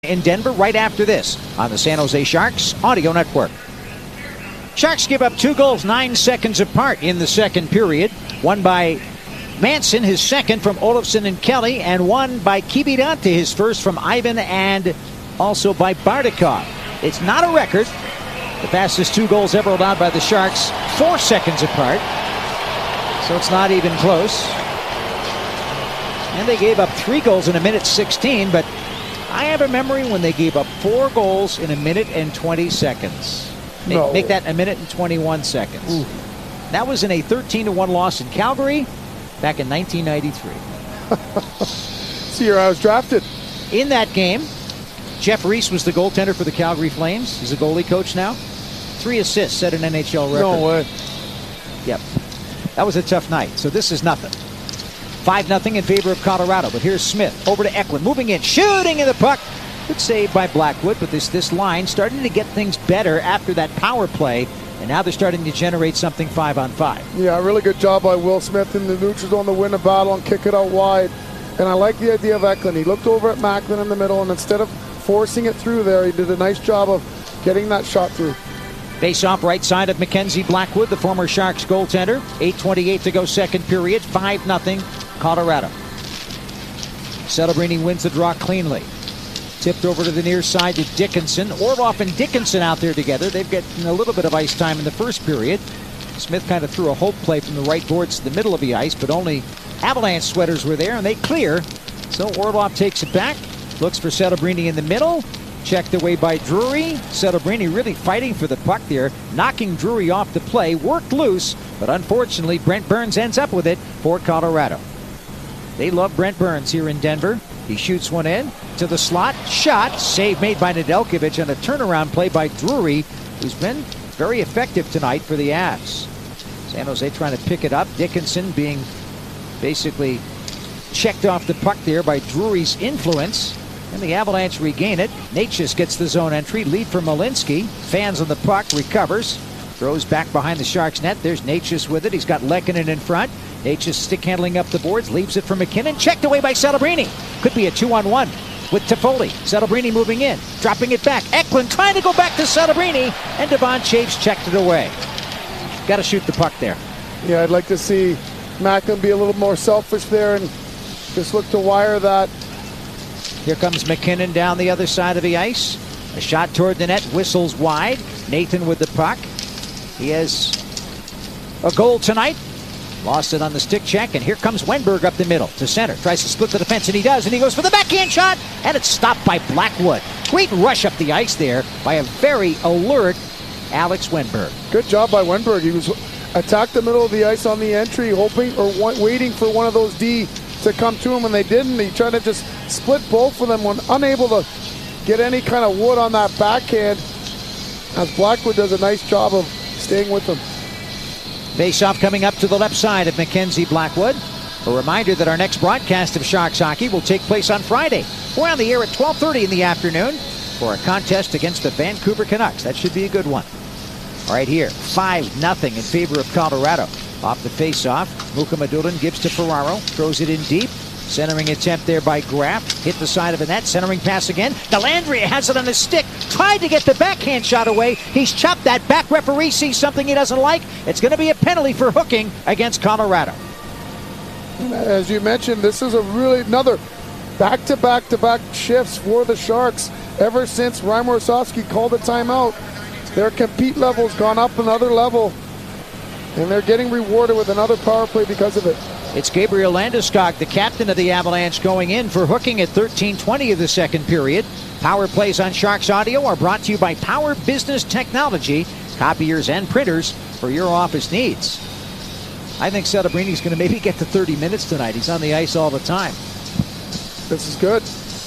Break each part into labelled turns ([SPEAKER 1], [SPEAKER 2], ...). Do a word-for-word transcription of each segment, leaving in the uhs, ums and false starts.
[SPEAKER 1] in Denver right after this on the San Jose Sharks Audio Network. Sharks give up two goals nine seconds apart in the second period. One by Manson, his second from Olofsson and Kelly, and one by Kiviranta, his first from Ivan, and also by Bardakov. It's not a record. The fastest two goals ever allowed by the Sharks, four seconds apart. So it's not even close. And they gave up three goals in a minute sixteen, but I have a memory when they gave up four goals in a minute and twenty seconds. Make,
[SPEAKER 2] no.
[SPEAKER 1] make that a minute and twenty-one seconds.
[SPEAKER 2] Ooh.
[SPEAKER 1] That was in a thirteen to one loss in Calgary back in nineteen ninety-three.
[SPEAKER 2] See, year I was drafted.
[SPEAKER 1] In that game, Jeff Reese was the goaltender for the Calgary Flames. He's a goalie coach now. Three assists, set an N H L record.
[SPEAKER 2] No way.
[SPEAKER 1] Yep. That was a tough night. So this is nothing. five nothing in favor of Colorado. But here's Smith over to Eklund. Moving in, shooting in the puck. Good save by Blackwood. But this, this line starting to get things better after that power play. And now they're starting to generate something five on five.
[SPEAKER 2] Yeah, really good job by Will Smith in the neutral zone to win the battle and kick it out wide. And I like the idea of Eklund. He looked over at Macklin in the middle, and instead of forcing it through there, he did a nice job of getting that shot through.
[SPEAKER 1] Face off right side of Mackenzie Blackwood, the former Sharks goaltender. eight twenty-eight to go second period. five nothing Colorado. Celebrini wins the draw cleanly. Tipped over to the near side to Dickinson. Orlov and Dickinson out there together. They've gotten a little bit of ice time in the first period. Smith kind of threw a hope play from the right boards to the middle of the ice, but only Avalanche sweaters were there, and they clear. So Orlov takes it back. Looks for Celebrini in the middle. Checked away by Drury. Celebrini really fighting for the puck there, knocking Drury off the play. Worked loose, but unfortunately Brent Burns ends up with it for Colorado. They love Brent Burns here in Denver. He shoots one in to the slot. Shot. Save made by Nedeljkovic on a turnaround play by Drury, who's been very effective tonight for the Avs. San Jose trying to pick it up. Dickinson being basically checked off the puck there by Drury's influence. And the Avalanche regain it. Natchez gets the zone entry. Lead for Malinsky. Fans on the puck. Recovers. Throws back behind the Sharks net. There's Natchez with it. He's got Lehkonen in front. Natchez stick handling up the boards. Leaves it for McKinnon. Checked away by Celebrini. Could be a two on one with Toffoli. Celebrini moving in. Dropping it back. Eklund trying to go back to Celebrini. And Devon Chafes checked it away. Got to shoot the puck there.
[SPEAKER 2] Yeah, I'd like to see Macklin be a little more selfish there and just look to wire that.
[SPEAKER 1] Here comes McKinnon down the other side of the ice. A shot toward the net, whistles wide. Nathan with the puck. He has a goal tonight. Lost it on the stick check, and here comes Wenberg up the middle to center. Tries to split the defense, and he does, and he goes for the backhand shot, and it's stopped by Blackwood. Great rush up the ice there by a very alert Alex Wenberg.
[SPEAKER 2] Good job by Wenberg. He was attacked the middle of the ice on the entry, hoping or waiting for one of those D to come to him, and they didn't. He tried to just split both of them when unable to get any kind of wood on that backhand, as Blackwood does a nice job of staying with him.
[SPEAKER 1] Face-off coming up to the left side of Mackenzie Blackwood. A reminder that our next broadcast of Sharks hockey will take place on Friday. We're on the air at twelve thirty in the afternoon for a contest against the Vancouver Canucks. That should be a good one. All right, here, five nothing in favor of Colorado. Off the face-off, Mukhamadullin gives to Ferraro, throws it in deep. Centering attempt there by Graff. Hit the side of the net. Centering pass again. Dellandrea has it on his stick. Tried to get the backhand shot away. He's chopped that back. Referee sees something he doesn't like. It's going to be a penalty for hooking against Colorado.
[SPEAKER 2] As you mentioned, this is a really another back-to-back-to-back shifts for the Sharks. Ever since Reimer Osofsky called a timeout, their compete level's gone up another level, and they're getting rewarded with another power play because of it.
[SPEAKER 1] It's Gabriel Landeskog, the captain of the Avalanche, going in for hooking at thirteen twenty of the second period. Power plays on Sharks Audio are brought to you by Power Business Technology, copiers and printers for your office needs. I think Celebrini's going to maybe get to thirty minutes tonight. He's on the ice all the time.
[SPEAKER 2] This is good.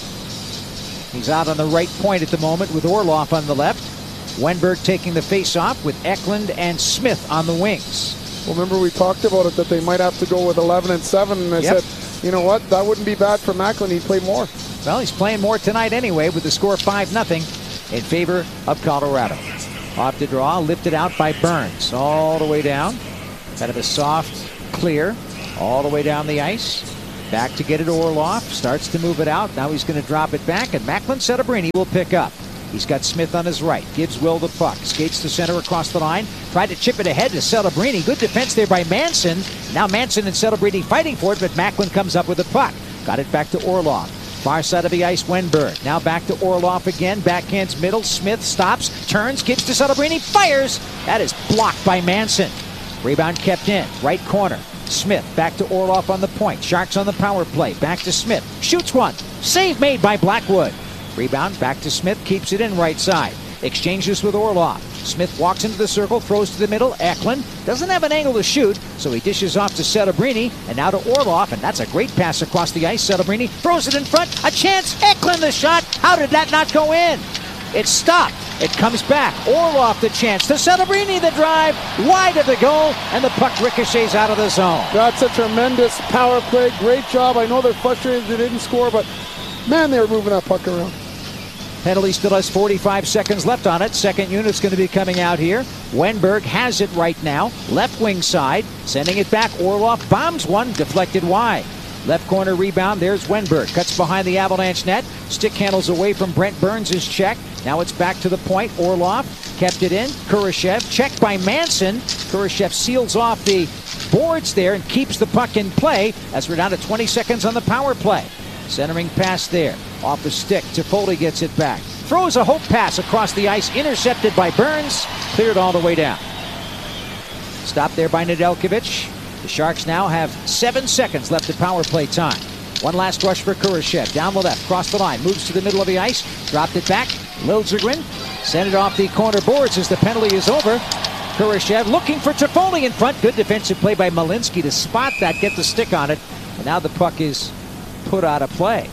[SPEAKER 1] He's out on the right point at the moment with Orlov on the left. Wenberg taking the face-off with Eklund and Smith on the wings.
[SPEAKER 2] Well, remember we talked about it, that they might have to go with eleven and seven, and I
[SPEAKER 1] yep.
[SPEAKER 2] said, you know what, that wouldn't be bad for Macklin. He'd play more.
[SPEAKER 1] Well, he's playing more tonight anyway with the score five nothing in favor of Colorado. Off the draw, lifted out by Burns all the way down. Kind of a soft clear all the way down the ice. Back to get it Orlov. Starts to move it out. Now he's going to drop it back, and Macklin Setebrini will pick up. He's got Smith on his right. Gives Will the puck. Skates to center across the line. Tried to chip it ahead to Setebrini. Good defense there by Manson. Now Manson and Setebrini fighting for it, but Macklin comes up with the puck. Got it back to Orlov. Far side of the ice, Wenberg. Now back to Orlov again. Backhands middle. Smith stops, turns, gives to Setebrini, fires. That is blocked by Manson. Rebound kept in. Right corner. Smith back to Orlov on the point. Sharks on the power play. Back to Smith. Shoots one. Save made by Blackwood. Rebound back to Smith. Keeps it in right side. Exchanges with Orlov. Smith walks into the circle, throws to the middle. Eklund doesn't have an angle to shoot, so he dishes off to Setebrini, and now to Orlov, and that's a great pass across the ice. Setebrini throws it in front. A chance. Eklund the shot. How did that not go in? It stopped. It comes back. Orlov the chance to Setebrini, the drive wide of the goal, and the puck ricochets out of the zone.
[SPEAKER 2] That's a tremendous power play. Great job. I know they're frustrated they didn't score, but man, they were moving that puck around.
[SPEAKER 1] Penalty still has forty-five seconds left on it. Second unit's going to be coming out here. Wenberg has it right now. Left wing side. Sending it back. Orlov bombs one. Deflected wide. Left corner rebound. There's Wenberg. Cuts behind the Avalanche net. Stick handles away from Brent Burns' check. Now it's back to the point. Orlov kept it in. Kurashev checked by Manson. Kurashev seals off the boards there and keeps the puck in play as we're down to twenty seconds on the power play. Centering pass there. Off the stick. Toffoli gets it back. Throws a hope pass across the ice. Intercepted by Burns. Cleared all the way down. Stopped there by Nedeljkovic. The Sharks now have seven seconds left of power play time. One last rush for Kurashev. Down the left. Cross the line. Moves to the middle of the ice. Dropped it back. Liljegren sent it off the corner boards as the penalty is over. Kurashev looking for Toffoli in front. Good defensive play by Malinsky to spot that. Get the stick on it. And now the puck is put out of play.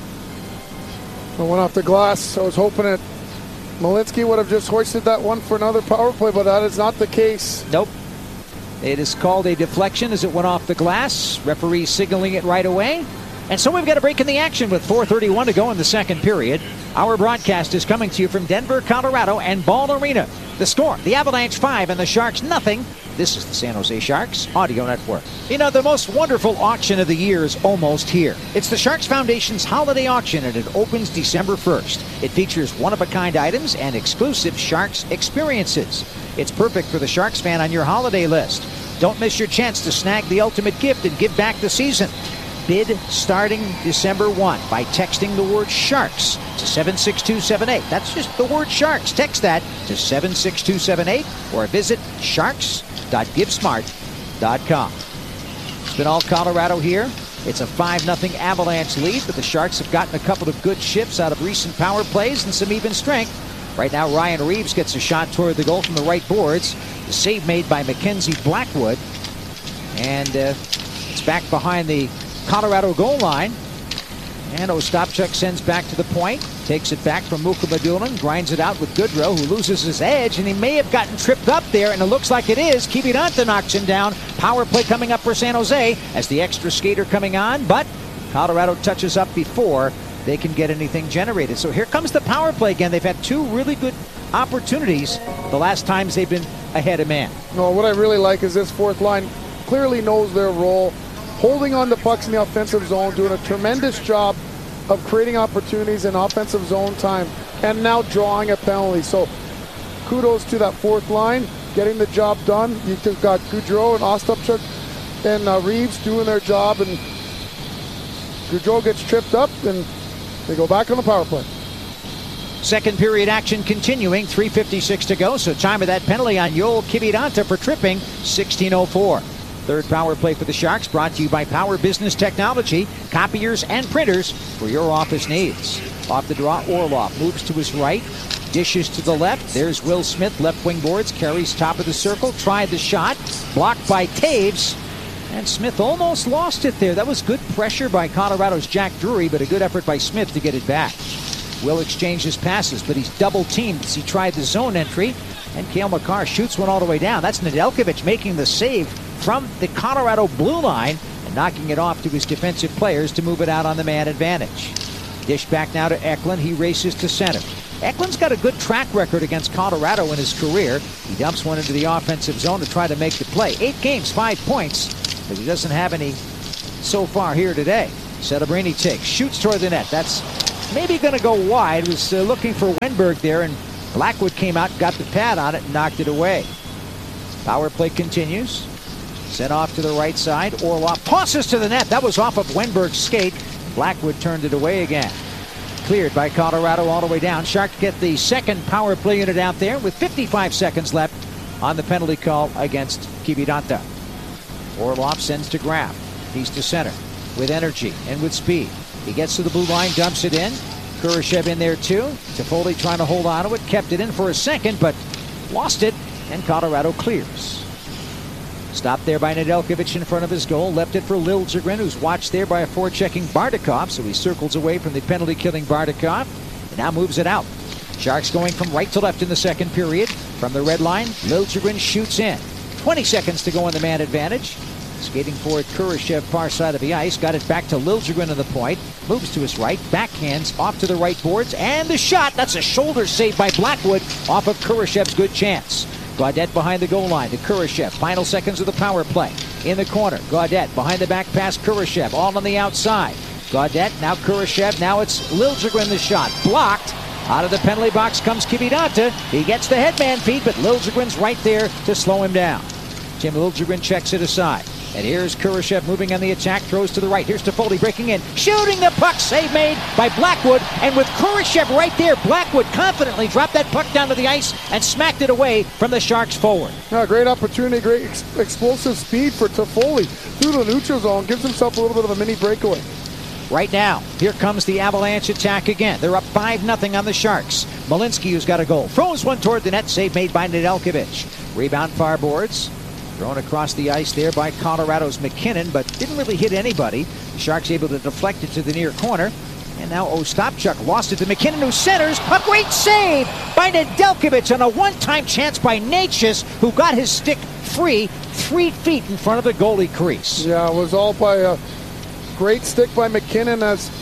[SPEAKER 2] It went off the glass. I was hoping that Malinsky would have just hoisted that one for another power play, but that is not the case.
[SPEAKER 1] Nope. It is called a deflection as it went off the glass. Referee signaling it right away. And so we've got a break in the action with four thirty-one to go in the second period. Our broadcast is coming to you from Denver, Colorado, and Ball Arena. The score, the Avalanche five and the Sharks nothing. This is the San Jose Sharks Audio Network. You know, the most wonderful auction of the year is almost here. It's the Sharks Foundation's holiday auction, and it opens December first. It features one-of-a-kind items and exclusive Sharks experiences. It's perfect for the Sharks fan on your holiday list. Don't miss your chance to snag the ultimate gift and give back the season. Bid starting December first by texting the word Sharks to seven six two seven eight. That's just the word Sharks. Text that to seven six two seven eight or visit sharks dot give smart dot com. It's been all Colorado here. It's a five nothing Avalanche lead, but the Sharks have gotten a couple of good shifts out of recent power plays and some even strength. Right now, Ryan Reeves gets a shot toward the goal from the right boards. The save made by Mackenzie Blackwood. And uh, it's back behind the Colorado goal line. And Ostapchuk sends back to the point. Takes it back from Mukhamadullin. Grinds it out with Goodrow, who loses his edge. And he may have gotten tripped up there, and it looks like it is. Kiviranta knocks him down. Power play coming up for San Jose as the extra skater coming on. But Colorado touches up before they can get anything generated. So here comes the power play again. They've had two really good opportunities the last times they've been ahead of man.
[SPEAKER 2] No, what I really like is this fourth line clearly knows their role, holding on to pucks in the offensive zone, doing a tremendous job of creating opportunities in offensive zone time, and now drawing a penalty. So kudos to that fourth line, getting the job done. You've got Goudreau and Ostapchuk and uh, Reeves doing their job, and Goudreau gets tripped up, and they go back on the power play.
[SPEAKER 1] Second period action continuing, three fifty-six to go, so time of that penalty on Yoel Kiviranta for tripping, sixteen oh four. Third power play for the Sharks brought to you by Power Business Technology, copiers and printers for your office needs. Off the draw, Orlov moves to his right, dishes to the left. There's Will Smith, left wing boards, carries top of the circle, tried the shot, blocked by Taves. And Smith almost lost it there. That was good pressure by Colorado's Jack Drury, but a good effort by Smith to get it back. Will exchanges passes, but he's double teamed as he tried the zone entry. And Cale Makar shoots one all the way down. That's Nedeljkovic making the save from the Colorado blue line and knocking it off to his defensive players to move it out on the man advantage. Dish back now to Eklund. He races to center. Eklund's got a good track record against Colorado in his career. He dumps one into the offensive zone to try to make the play. Eight games, five points, but he doesn't have any so far here today. Celebrini takes, shoots toward the net. That's maybe going to go wide. Was uh, looking for Wenberg there, and Blackwood came out, got the pad on it, and knocked it away. Power play continues. Sent off to the right side. Orlov tosses to the net. That was off of Wenberg's skate. Blackwood turned it away again. Cleared by Colorado all the way down. Sharks get the second power play unit out there with fifty-five seconds left on the penalty call against Kiviranta. Orlov sends to Graf. He's to center with energy and with speed. He gets to the blue line, dumps it in. Kurashev in there too. Toffoli trying to hold on to it. Kept it in for a second, but lost it, and Colorado clears. Stopped there by Nedeljkovic in front of his goal. Left it for Liljegren, who's watched there by a forechecking Bardakov. So he circles away from the penalty-killing Bardakov and now moves it out. Sharks going from right to left in the second period. From the red line, Liljegren shoots in. twenty seconds to go on the man advantage. Skating forward, Kurashev far side of the ice. Got it back to Liljegren on the point. Moves to his right. Backhands off to the right boards. And the shot. That's a shoulder save by Blackwood off of Kurashev's good chance. Gaudette behind the goal line to Kurashev. Final seconds of the power play. In the corner, Gaudette behind the back pass, Kurashev all on the outside. Gaudette, now Kurashev, now it's Liljegren the shot. Blocked. Out of the penalty box comes Kiviranta. He gets the headman feed, but Liljegren's right there to slow him down. Tim Liljegren checks it aside. And here's Kurashev moving on the attack, throws to the right. Here's Toffoli breaking in, shooting the puck, save made by Blackwood. And with Kurashev right there, Blackwood confidently dropped that puck down to the ice and smacked it away from the Sharks forward.
[SPEAKER 2] Yeah, great opportunity, great ex- explosive speed for Toffoli through the neutral zone. Gives himself a little bit of a mini breakaway.
[SPEAKER 1] Right now, here comes the Avalanche attack again. They're up five nothing on the Sharks. Malinsky, who's got a goal, throws one toward the net, save made by Nedeljkovic. Rebound far boards. Thrown across the ice there by Colorado's McKinnon, but didn't really hit anybody. The Sharks able to deflect it to the near corner. And now Ostapchuk lost it to McKinnon, who centers. A great save by Nedeljkovic on a one-time chance by Necas, who got his stick free three feet in front of the goalie crease.
[SPEAKER 2] Yeah, it was all by a great stick by McKinnon, as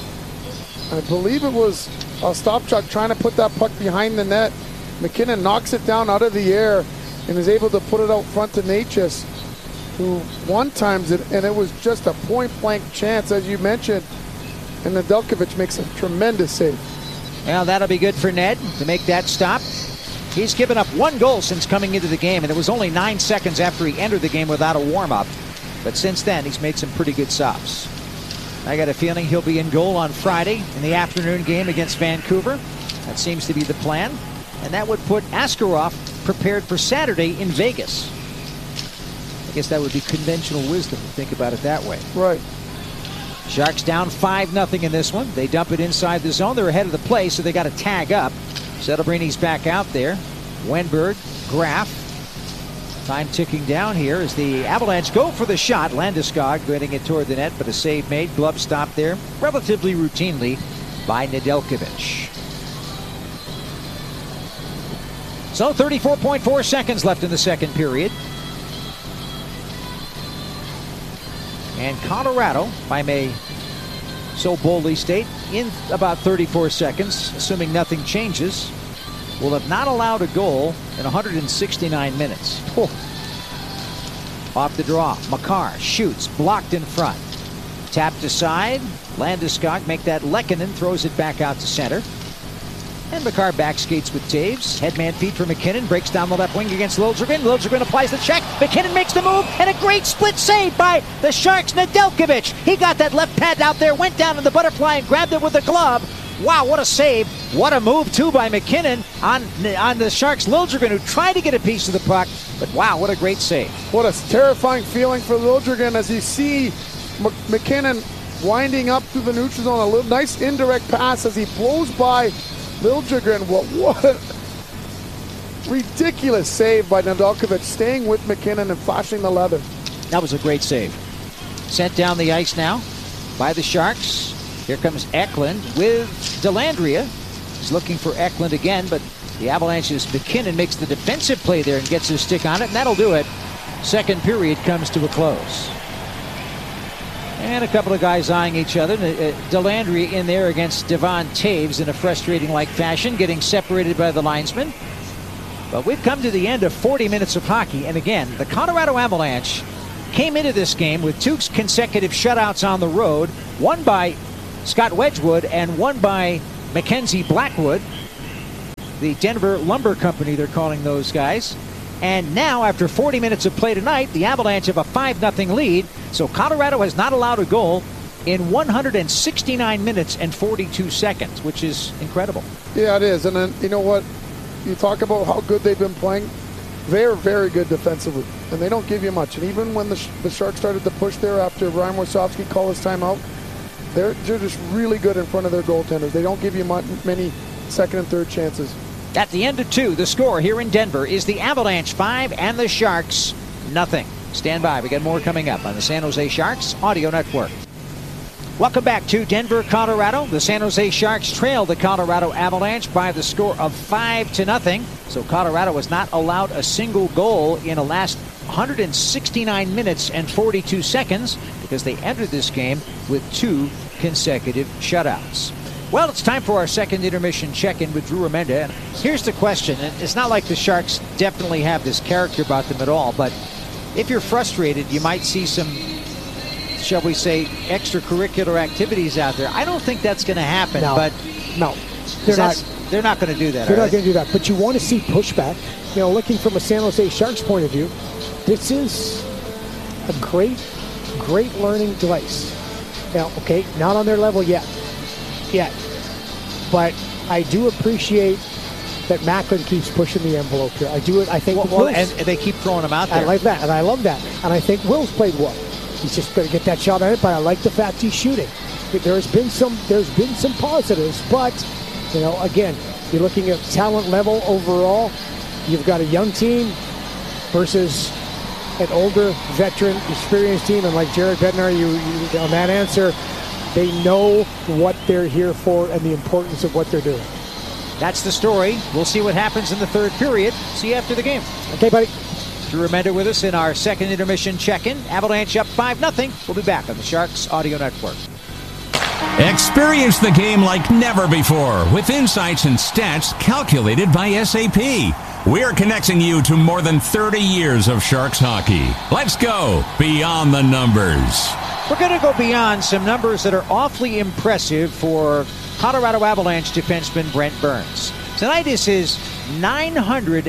[SPEAKER 2] I believe it was Ostapchuk trying to put that puck behind the net. McKinnon knocks it down out of the air and is able to put it out front to Necas, who one-times it, and it was just a point-blank chance, as you mentioned, and Nedeljkovic makes a tremendous save.
[SPEAKER 1] Well, that'll be good for Ned to make that stop. He's given up one goal since coming into the game, and it was only nine seconds after he entered the game without a warm-up. But since then, he's made some pretty good stops. I got a feeling he'll be in goal on Friday in the afternoon game against Vancouver. That seems to be the plan. And that would put Askarov prepared for Saturday in Vegas. I guess that would be conventional wisdom to think about it that way.
[SPEAKER 2] Right.
[SPEAKER 1] Sharks down five nothing in this one. They dump it inside the zone. They're ahead of the play, so they got to tag up. Celebrini's back out there. Wenberg, Graf. Time ticking down here as the Avalanche go for the shot. Landeskog getting it toward the net, but a save made. Glove stop there relatively routinely by Nedeljkovic. So thirty-four point four seconds left in the second period. And Colorado, if I may so boldly state, in about thirty-four seconds, assuming nothing changes, will have not allowed a goal in one hundred sixty-nine minutes. Oh. Off the draw, Makar shoots, blocked in front. Tapped aside, Landeskog make that Lehkonen, throws it back out to center. And Makar back skates with Taves. Headman feed for McKinnon. Breaks down the left wing against Liljegren. Liljegren applies the check. McKinnon makes the move. And a great split save by the Sharks' Nedeljkovic. He got that left pad out there. Went down in the butterfly and grabbed it with the glove. Wow, what a save. What a move, too, by McKinnon on, on the Sharks' Liljegren, who tried to get a piece of the puck. But wow, what a great save.
[SPEAKER 2] What a terrifying feeling for Liljegren as you see M- McKinnon winding up through the neutral zone. A little nice indirect pass as he blows by Liljegren. What, what a ridiculous save by Nedeljkovic, staying with McKinnon and flashing the leather.
[SPEAKER 1] That was a great save. Sent down the ice now by the Sharks. Here comes Eklund with Dellandrea. He's looking for Eklund again, but the Avalanche's McKinnon makes the defensive play there and gets his stick on it, and that'll do it. Second period comes to a close. And a couple of guys eyeing each other. Dellandrea in there against Devon Taves in a frustrating-like fashion, getting separated by the linesman. But we've come to the end of forty minutes of hockey. And again, the Colorado Avalanche came into this game with two consecutive shutouts on the road, one by Scott Wedgwood and one by Mackenzie Blackwood. The Denver Lumber Company, they're calling those guys. And now, after forty minutes of play tonight, the Avalanche have a five nothing lead. So Colorado has not allowed a goal in one hundred sixty-nine minutes and forty-two seconds, which is incredible.
[SPEAKER 2] Yeah, it is. And then, you know what? You talk about how good they've been playing. They're very good defensively, and they don't give you much. And even when the, Sh- the Sharks started to push there after Ryan Warsofsky called his timeout, they're, they're just really good in front of their goaltenders. They don't give you much, many second and third chances.
[SPEAKER 1] At the end of two, the score here in Denver is the Avalanche five and the Sharks nothing. Stand by. We got more coming up on the San Jose Sharks Audio Network. Welcome back to Denver, Colorado. The San Jose Sharks trail the Colorado Avalanche by the score of five to nothing. So Colorado has not allowed a single goal in the last one hundred sixty-nine minutes and forty-two seconds because they entered this game with two consecutive shutouts. Well, it's time for our second intermission check-in with Drew Remenda. And here's the question. And it's not like the Sharks definitely have this character about them at all, but if you're frustrated, you might see some, shall we say, extracurricular activities out there. I don't think that's going to happen.
[SPEAKER 3] No,
[SPEAKER 1] but
[SPEAKER 3] no, they're not.
[SPEAKER 1] They're not going to do that.
[SPEAKER 3] They're not
[SPEAKER 1] they?
[SPEAKER 3] going to do that. But you want to see pushback. You know, looking from a San Jose Sharks point of view, this is a great, great learning device. Now, okay, not on their level yet, yet, but I do appreciate that Macklin keeps pushing the envelope here. I do it. I think.
[SPEAKER 1] Well, well and they keep throwing them out there.
[SPEAKER 3] I like that, and I love that, and I think Will's played well. He's just going to get that shot on it, but I like the fact he's shooting. There's been some, there's been some positives, but you know, again, you're looking at talent level overall. You've got a young team versus an older, veteran, experienced team, and like Jared Bednar, you, you on that answer, they know what they're here for and the importance of what they're doing.
[SPEAKER 1] That's the story. We'll see what happens in the third period. See you after the game.
[SPEAKER 3] Okay, buddy.
[SPEAKER 1] Drew Remenda with us in our second intermission check-in. Avalanche up five nothing. We'll be back on the Sharks Audio Network.
[SPEAKER 4] Experience the game like never before with insights and stats calculated by S A P. We're connecting you to more than thirty years of Sharks hockey. Let's go beyond the numbers.
[SPEAKER 1] We're going to go beyond some numbers that are awfully impressive for Colorado Avalanche defenseman Brent Burns. Tonight is his nine hundred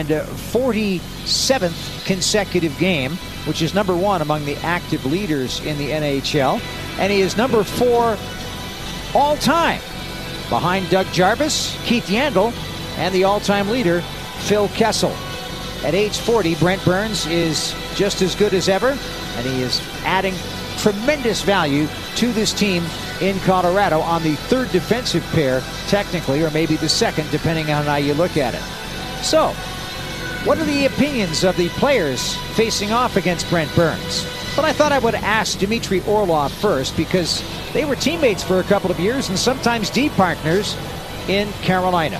[SPEAKER 1] forty-seventh consecutive game, which is number one among the active leaders in the N H L. And he is number four all time, behind Doug Jarvis, Keith Yandle, and the all-time leader, Phil Kessel. At age forty, Brent Burns is just as good as ever, and he is adding tremendous value to this team in Colorado on the third defensive pair, technically, or maybe the second, depending on how you look at it. So, what are the opinions of the players facing off against Brent Burns? But I thought I would ask Dmitry Orlov first, because they were teammates for a couple of years and sometimes D partners in Carolina.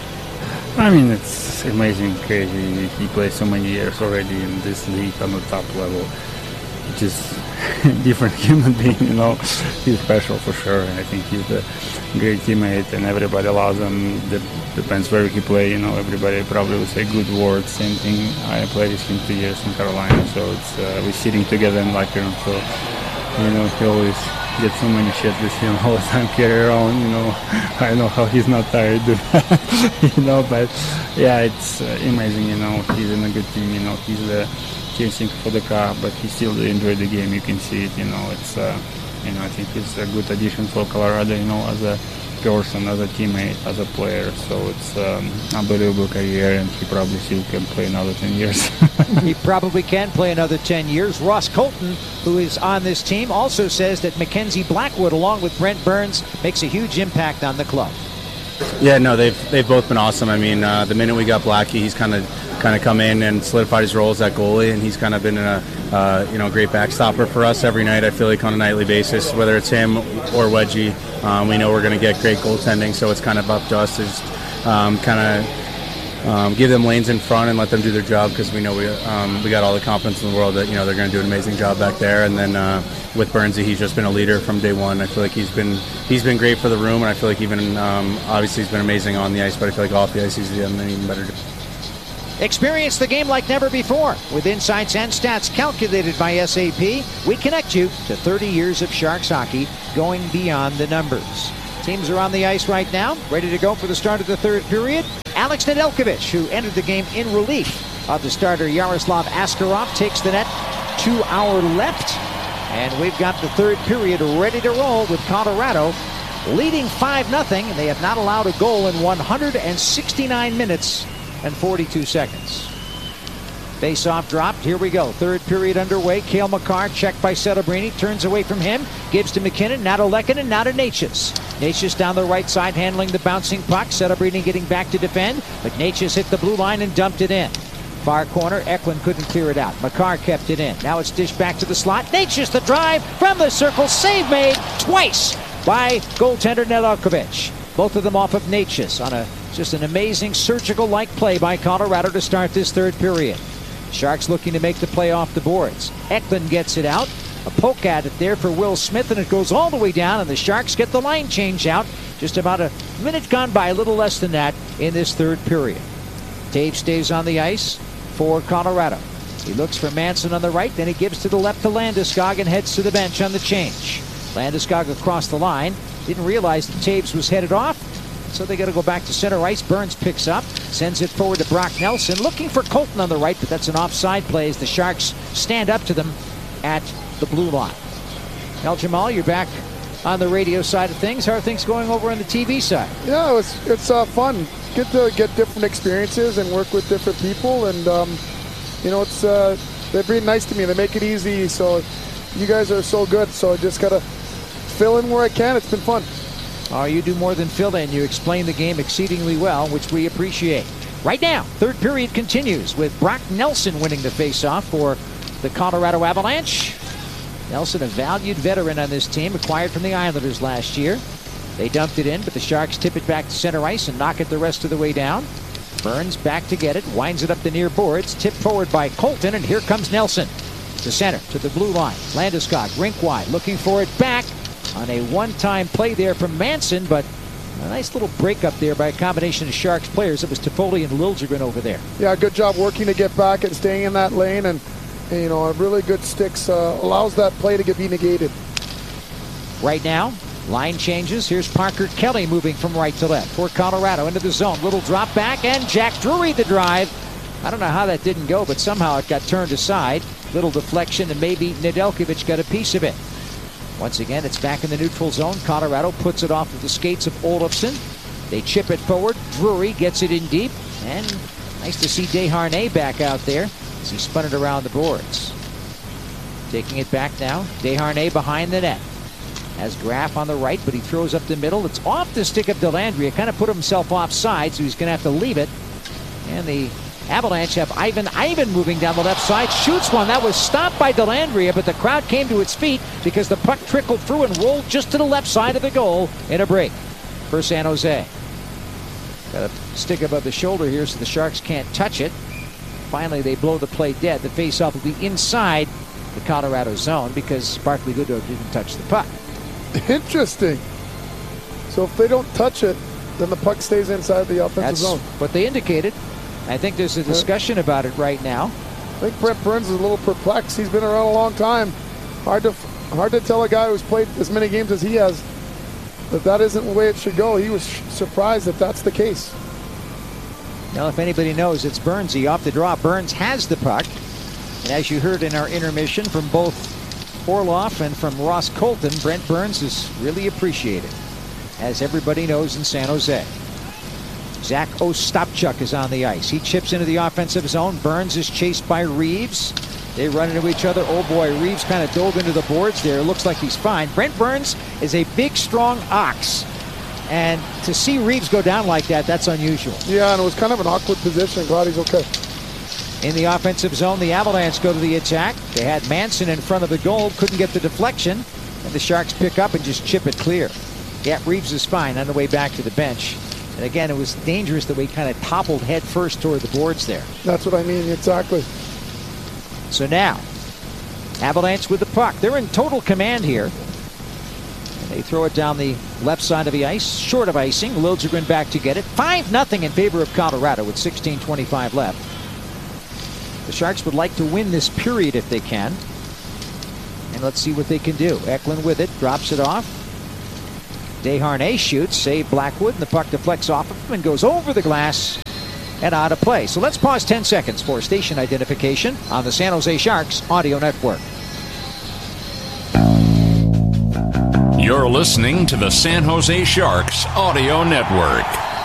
[SPEAKER 5] I mean, it's amazing, crazy. He plays so many years already in this league on the top level. He's just a different human being, you know. He's special for sure. I think he's a great teammate, and everybody loves him. It depends where he plays, you know. Everybody probably will say good words. Same thing. I played with him two years in Carolina, so it's uh, we're sitting together in locker room. So, you know, he always get so many shit with him all the time, carry around, you know. I know how he's not tired, you know, but yeah, it's uh, amazing, you know. He's in a good team, you know. He's the chasing for the car, but he still enjoy the game. You can see it, you know. It's, uh, you know, I think he's a good addition for Colorado, you know, as a person, as a teammate, as a player. So it's um, unbelievable career, and he probably still can play another ten years.
[SPEAKER 1] He probably can play another ten years. Ross Colton, who is on this team, also says that Mackenzie Blackwood, along with Brent Burns, makes a huge impact on the club.
[SPEAKER 6] Yeah, no, they've they've both been awesome. I mean, uh, the minute we got Blackie, he's kind of kind of come in and solidified his role as that goalie, and he's kind of been a uh, you know great backstopper for us every night. I feel like on a nightly basis, whether it's him or Wedgie, um, we know we're going to get great goaltending. So it's kind of up to us to just um, kind of um, give them lanes in front and let them do their job, because we know we um, we got all the confidence in the world that you know they're going to do an amazing job back there. And then uh, with Burnsy, he's just been a leader from day one. I feel like he's been he's been great for the room, and I feel like even um, obviously he's been amazing on the ice, but I feel like off the ice he's done an even better job.
[SPEAKER 1] Experience the game like never before. With insights and stats calculated by S A P, we connect you to thirty years of Sharks hockey going beyond the numbers. Teams are on the ice right now, ready to go for the start of the third period. Alex Nedeljkovic, who entered the game in relief of the starter Yaroslav Askarov, takes the net to our left. And we've got the third period ready to roll with Colorado leading five nothing. And they have not allowed a goal in one hundred sixty-nine minutes and forty-two seconds. Face-off dropped. Here we go. Third period underway. Cale Makar checked by Celebrini. Turns away from him. Gives to McKinnon. Now to Lehkonen. Now to Necas. Necas down the right side handling the bouncing puck. Celebrini getting back to defend. But Necas hit the blue line and dumped it in. Far corner. Eklund couldn't clear it out. Makar kept it in. Now it's dished back to the slot. Necas the drive from the circle. Save made twice by goaltender Nedeljkovic. Both of them off of Necas on a just an amazing surgical-like play by Colorado to start this third period. Sharks looking to make the play off the boards. Eklund gets it out. A poke at it there for Will Smith, and it goes all the way down, and the Sharks get the line change out. Just about a minute gone by, a little less than that in this third period. Toews stays on the ice for Colorado. He looks for Manson on the right, then he gives to the left to Landeskog and heads to the bench on the change. Landeskog across the line. Didn't realize that Toews was headed off. So they got to go back to center ice. Burns picks up, sends it forward to Brock Nelson, looking for Colton on the right, but that's an offside play as the Sharks stand up to them at the blue line. Now, Jamal, you're back on the radio side of things. How are things going over on the T V side?
[SPEAKER 2] Yeah, it's it's uh, fun. Get to get different experiences and work with different people, and um, you know, it's uh, they're being nice to me. They make it easy. So you guys are so good. So I just gotta fill in where I can. It's been fun.
[SPEAKER 1] Oh, you do more than fill in. You explain the game exceedingly well, which we appreciate. Right now, third period continues with Brock Nelson winning the faceoff for the Colorado Avalanche. Nelson, a valued veteran on this team, acquired from the Islanders last year. They dumped it in, but the Sharks tip it back to center ice and knock it the rest of the way down. Burns back to get it, winds it up the near boards, tipped forward by Colton, and here comes Nelson. To center, to the blue line. Landeskog, rink wide, looking for it back. On a one-time play there from Manson, but a nice little breakup there by a combination of Sharks players. It was Toffoli and Liljegren over there.
[SPEAKER 2] Yeah, good job working to get back and staying in that lane, and you know, a really good sticks uh, allows that play to get be negated.
[SPEAKER 1] Right now, line changes. Here's Parker Kelly moving from right to left for Colorado into the zone. Little drop back, and Jack Drury the drive. I don't know how that didn't go, but somehow it got turned aside. Little deflection, and maybe Nedeljkovic got a piece of it. Once again, it's back in the neutral zone. Colorado puts it off of the skates of Olofsson. They chip it forward. Drury gets it in deep. And nice to see Desharnais back out there as he spun it around the boards. Taking it back now. Desharnais behind the net. Has Graf on the right, but he throws up the middle. It's off the stick of Dellandrea. Kind of put himself offside, so he's going to have to leave it. And the Avalanche have Ivan Ivan moving down the left side. Shoots one. That was stopped by Dellandrea, but the crowd came to its feet because the puck trickled through and rolled just to the left side of the goal in a break for San Jose. Got a stick above the shoulder here so the Sharks can't touch it. Finally, they blow the play dead. The faceoff will be inside the Colorado zone because Barclay Goodrow didn't touch the puck.
[SPEAKER 2] Interesting. So if they don't touch it, then the puck stays inside the offensive
[SPEAKER 1] That's
[SPEAKER 2] zone.
[SPEAKER 1] what they indicated. I think there's a discussion about it right now.
[SPEAKER 2] I think Brent Burns is a little perplexed. He's been around a long time. Hard to hard to tell a guy who's played as many games as he has that that isn't the way it should go. He was surprised that that's the case.
[SPEAKER 1] Now, if anybody knows, it's Burnsy off the draw. Burns has the puck. And as you heard in our intermission from both Orlov and from Ross Colton, Brent Burns is really appreciated, as everybody knows in San Jose. Zach Ostapchuk is on the ice. He chips into the offensive zone. Burns is chased by Reeves. They run into each other. Oh boy, Reeves kind of dove into the boards there. Looks like he's fine. Brent Burns is a big, strong ox. And to see Reeves go down like that, that's unusual.
[SPEAKER 2] Yeah, and it was kind of an awkward position. Glad he's okay.
[SPEAKER 1] In the offensive zone, the Avalanche go to the attack. They had Manson in front of the goal. Couldn't get the deflection. And the Sharks pick up and just chip it clear. Yeah, Reeves is fine on the way back to the bench. And again, it was dangerous the way he kind of toppled head first toward the boards there.
[SPEAKER 2] That's what I mean, exactly.
[SPEAKER 1] So now, Avalanche with the puck. They're in total command here. And they throw it down the left side of the ice, short of icing. Liljegren back to get it. five nothing in favor of Colorado with sixteen twenty-five left. The Sharks would like to win this period if they can. And let's see what they can do. Eklund with it, drops it off. Desharnais shoots, save Blackwood, and the puck deflects off of him and goes over the glass and out of play. So let's pause ten seconds for station identification on the San Jose Sharks Audio Network.
[SPEAKER 4] You're listening to the San Jose Sharks Audio Network.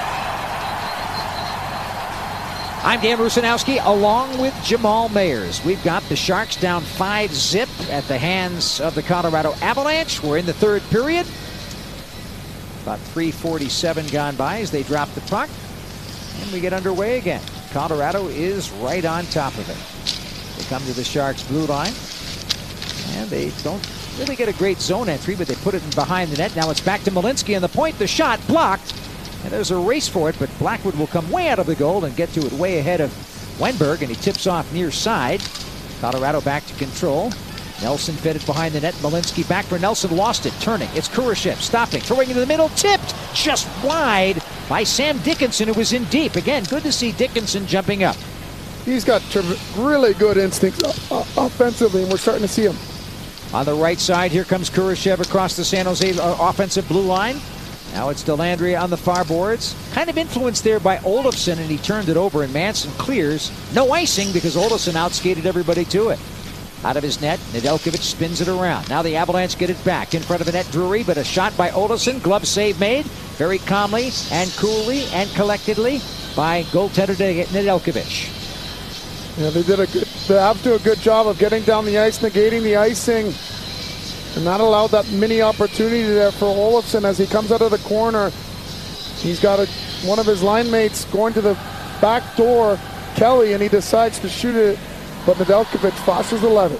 [SPEAKER 1] I'm Dan Rusanowski along with Jamal Mayers. We've got the Sharks down five zip at the hands of the Colorado Avalanche. We're in the third period. About three forty-seven gone by as they drop the puck. And we get underway again. Colorado is right on top of it. They come to the Sharks blue line. And they don't really get a great zone entry, but they put it in behind the net. Now it's back to Malinsky, and the point, the shot blocked. And there's a race for it, but Blackwood will come way out of the goal and get to it way ahead of Wenberg, and he tips off near side. Colorado back to control. Nelson fed it behind the net. Malinsky back for Nelson, lost it, turning. It's Kurashev stopping, throwing into the middle, tipped just wide by Sam Dickinson, who was in deep. Again, good to see Dickinson jumping up.
[SPEAKER 2] He's got really good instincts uh, offensively, and we're starting to see him.
[SPEAKER 1] On the right side, here comes Kurashev across the San Jose uh, offensive blue line. Now it's Dellandrea on the far boards. Kind of influenced there by Olofsson, and he turned it over, and Manson clears. No icing because Olofsson outskated everybody to it. Out of his net, Nedeljkovic spins it around. Now the Avalanche get it back in front of the net, Drury, but a shot by Olofsson. Glove save made very calmly and coolly and collectedly by goaltender Nedeljkovic.
[SPEAKER 2] Yeah, they did a good, they have to do a good job of getting down the ice, negating the icing, and not allow that mini opportunity there for Olofsson as he comes out of the corner. He's got a, one of his line mates going to the back door, Kelly, and he decides to shoot it, but Nedeljkovic fosses the lever.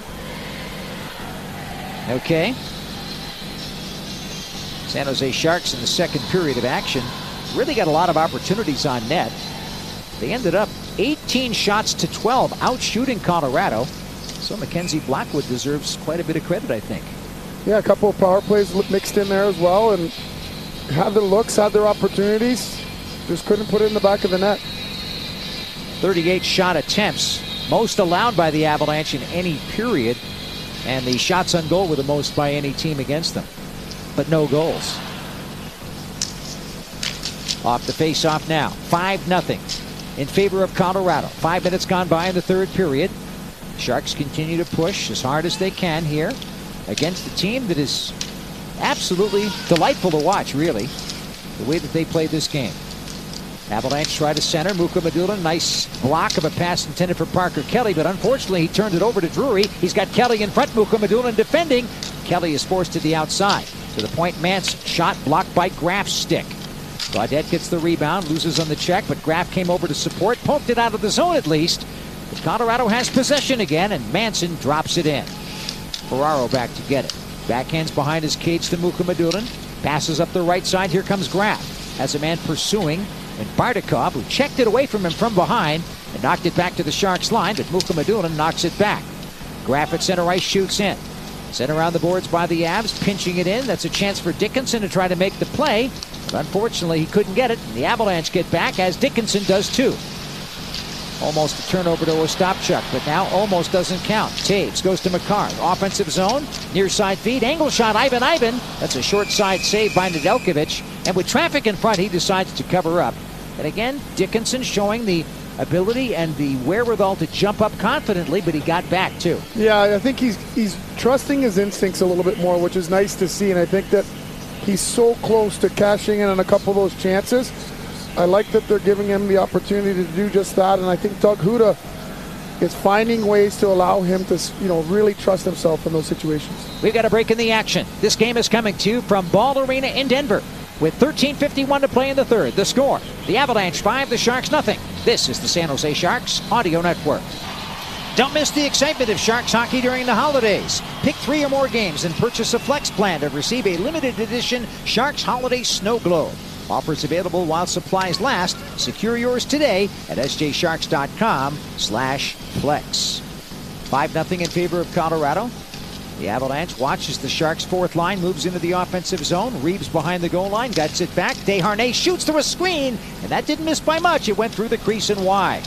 [SPEAKER 1] Okay. San Jose Sharks in the second period of action really got a lot of opportunities on net. They ended up eighteen shots to twelve, out shooting Colorado. So Mackenzie Blackwood deserves quite a bit of credit, I think.
[SPEAKER 2] Yeah, a couple of power plays mixed in there as well, and had their looks, had their opportunities, just couldn't put it in the back of the net.
[SPEAKER 1] thirty-eight shot attempts, most allowed by the Avalanche in any period, and the shots on goal were the most by any team against them, but no goals. Off the face-off now, five nothing in favor of Colorado. Five minutes gone by in the third period. Sharks continue to push as hard as they can here against a team that is absolutely delightful to watch, really, the way that they play this game. Avalanche try to center. Mukhamadullin, nice block of a pass intended for Parker Kelly, but unfortunately he turned it over to Drury. He's got Kelly in front, Mukhamadullin defending. Kelly is forced to the outside. To the point, Mance shot blocked by Graf's stick. Gaudette gets the rebound, loses on the check, but Graf came over to support, poked it out of the zone at least. But Colorado has possession again, and Manson drops it in. Ferraro back to get it. Backhands behind his cage to Mukhamadullin. Passes up the right side. Here comes Graf. Has a man pursuing. And Bardakov, who checked it away from him from behind and knocked it back to the Sharks line, but Mukhamadullin knocks it back. Graf at center ice shoots in. Sent around the boards by the Avs, pinching it in. That's a chance for Dickinson to try to make the play. But unfortunately, he couldn't get it. And the Avalanche get back, as Dickinson does too. Almost a turnover to Ostapchuk, but now almost doesn't count. Taves goes to Makar. Offensive zone, near side feed, angle shot, Ivan Ivan. That's a short side save by Nedeljkovic. And with traffic in front, he decides to cover up. And again, Dickinson showing the ability and the wherewithal to jump up confidently, but he got back too.
[SPEAKER 2] Yeah, I think he's he's trusting his instincts a little bit more, which is nice to see. And I think that he's so close to cashing in on a couple of those chances. I like that they're giving him the opportunity to do just that, and I think Doug Huda is finding ways to allow him to, you know, really trust himself in those situations.
[SPEAKER 1] We've got a break in the action. This game is coming to you from Ball Arena in Denver with thirteen fifty-one to play in the third. The score, the Avalanche five, the Sharks nothing. This is the San Jose Sharks Audio Network. Don't miss the excitement of Sharks hockey during the holidays. Pick three or more games and purchase a Flex plan to receive a limited edition Sharks Holiday Snow Globe. Offers available while supplies last. Secure yours today at s j sharks dot com slash flex. five nothing in favor of Colorado. The Avalanche watches the Sharks' fourth line, moves into the offensive zone. Reeves behind the goal line, gets it back. Desharnais shoots through a screen, and that didn't miss by much. It went through the crease and wide.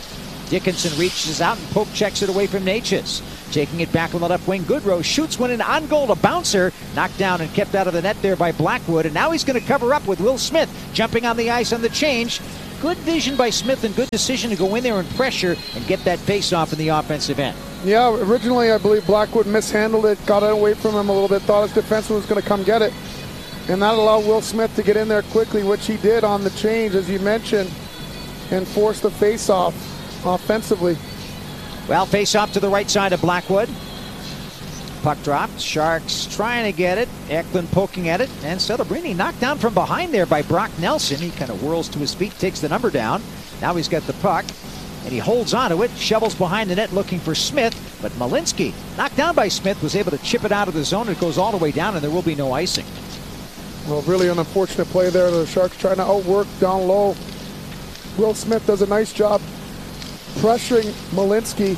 [SPEAKER 1] Dickinson reaches out and poke checks it away from Natchez. Taking it back on the left wing, Goodrow shoots one in on goal. A bouncer knocked down and kept out of the net there by Blackwood. And now he's going to cover up with Will Smith jumping on the ice on the change. Good vision by Smith and good decision to go in there and pressure and get that face-off in the offensive end.
[SPEAKER 2] Yeah, originally I believe Blackwood mishandled it, got it away from him a little bit, thought his defenseman was going to come get it. And that allowed Will Smith to get in there quickly, which he did on the change, as you mentioned, and force the face-off offensively.
[SPEAKER 1] Well, face-off to the right side of Blackwood. Puck dropped. Sharks trying to get it. Eklund poking at it. And Celebrini knocked down from behind there by Brock Nelson. He kind of whirls to his feet, takes the number down. Now he's got the puck. And he holds onto it, shovels behind the net looking for Smith. But Malinsky, knocked down by Smith, was able to chip it out of the zone. It goes all the way down, and there will be no icing.
[SPEAKER 2] Well, really an unfortunate play there. The Sharks trying to outwork down low. Will Smith does a nice job pressuring Malinsky.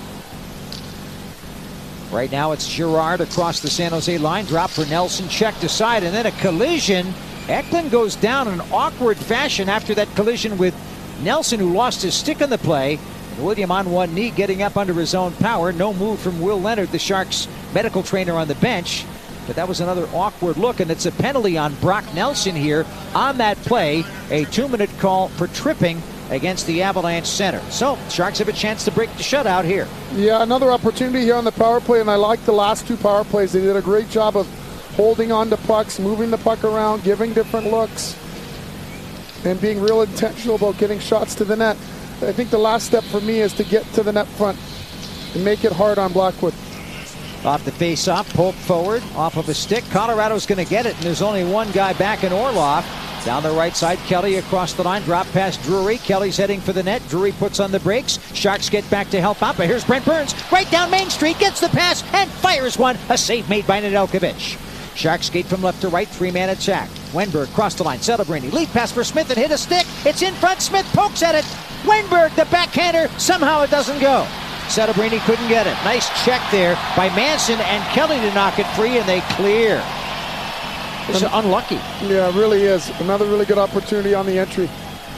[SPEAKER 1] Right now it's Girard across the San Jose line. Drop for Nelson, checked aside, and then a collision. Eklund goes down in an awkward fashion after that collision with Nelson, who lost his stick on the play. And William on one knee, getting up under his own power. No move from Will Leonard, the Sharks medical trainer on the bench. But that was another awkward look, and it's a penalty on Brock Nelson here on that play. A two-minute call for tripping against the Avalanche center. So, Sharks have a chance to break the shutout here.
[SPEAKER 2] Yeah, another opportunity here on the power play, and I like the last two power plays. They did a great job of holding on to pucks, moving the puck around, giving different looks, and being real intentional about getting shots to the net. I think the last step for me is to get to the net front and make it hard on Blackwood.
[SPEAKER 1] Off the face-off, poke forward, off of a stick. Colorado's going to get it, and there's only one guy back in Orlov. Down the right side, Kelly across the line, drop past Drury. Kelly's heading for the net. Drury puts on the brakes. Sharks get back to help out, but here's Brent Burns. Right down Main Street, gets the pass, and fires one. A save made by Nedeljkovic. Sharks skate from left to right, three-man attack. Wenberg crossed the line, Celebrini. Lead pass for Smith and hit a stick. It's in front, Smith pokes at it. Wenberg, the backhander, somehow it doesn't go. Celebrini couldn't get it. Nice check there by Manson and Kelly to knock it free, and they clear. This is unlucky.
[SPEAKER 2] Yeah, it really is. Another really good opportunity on the entry.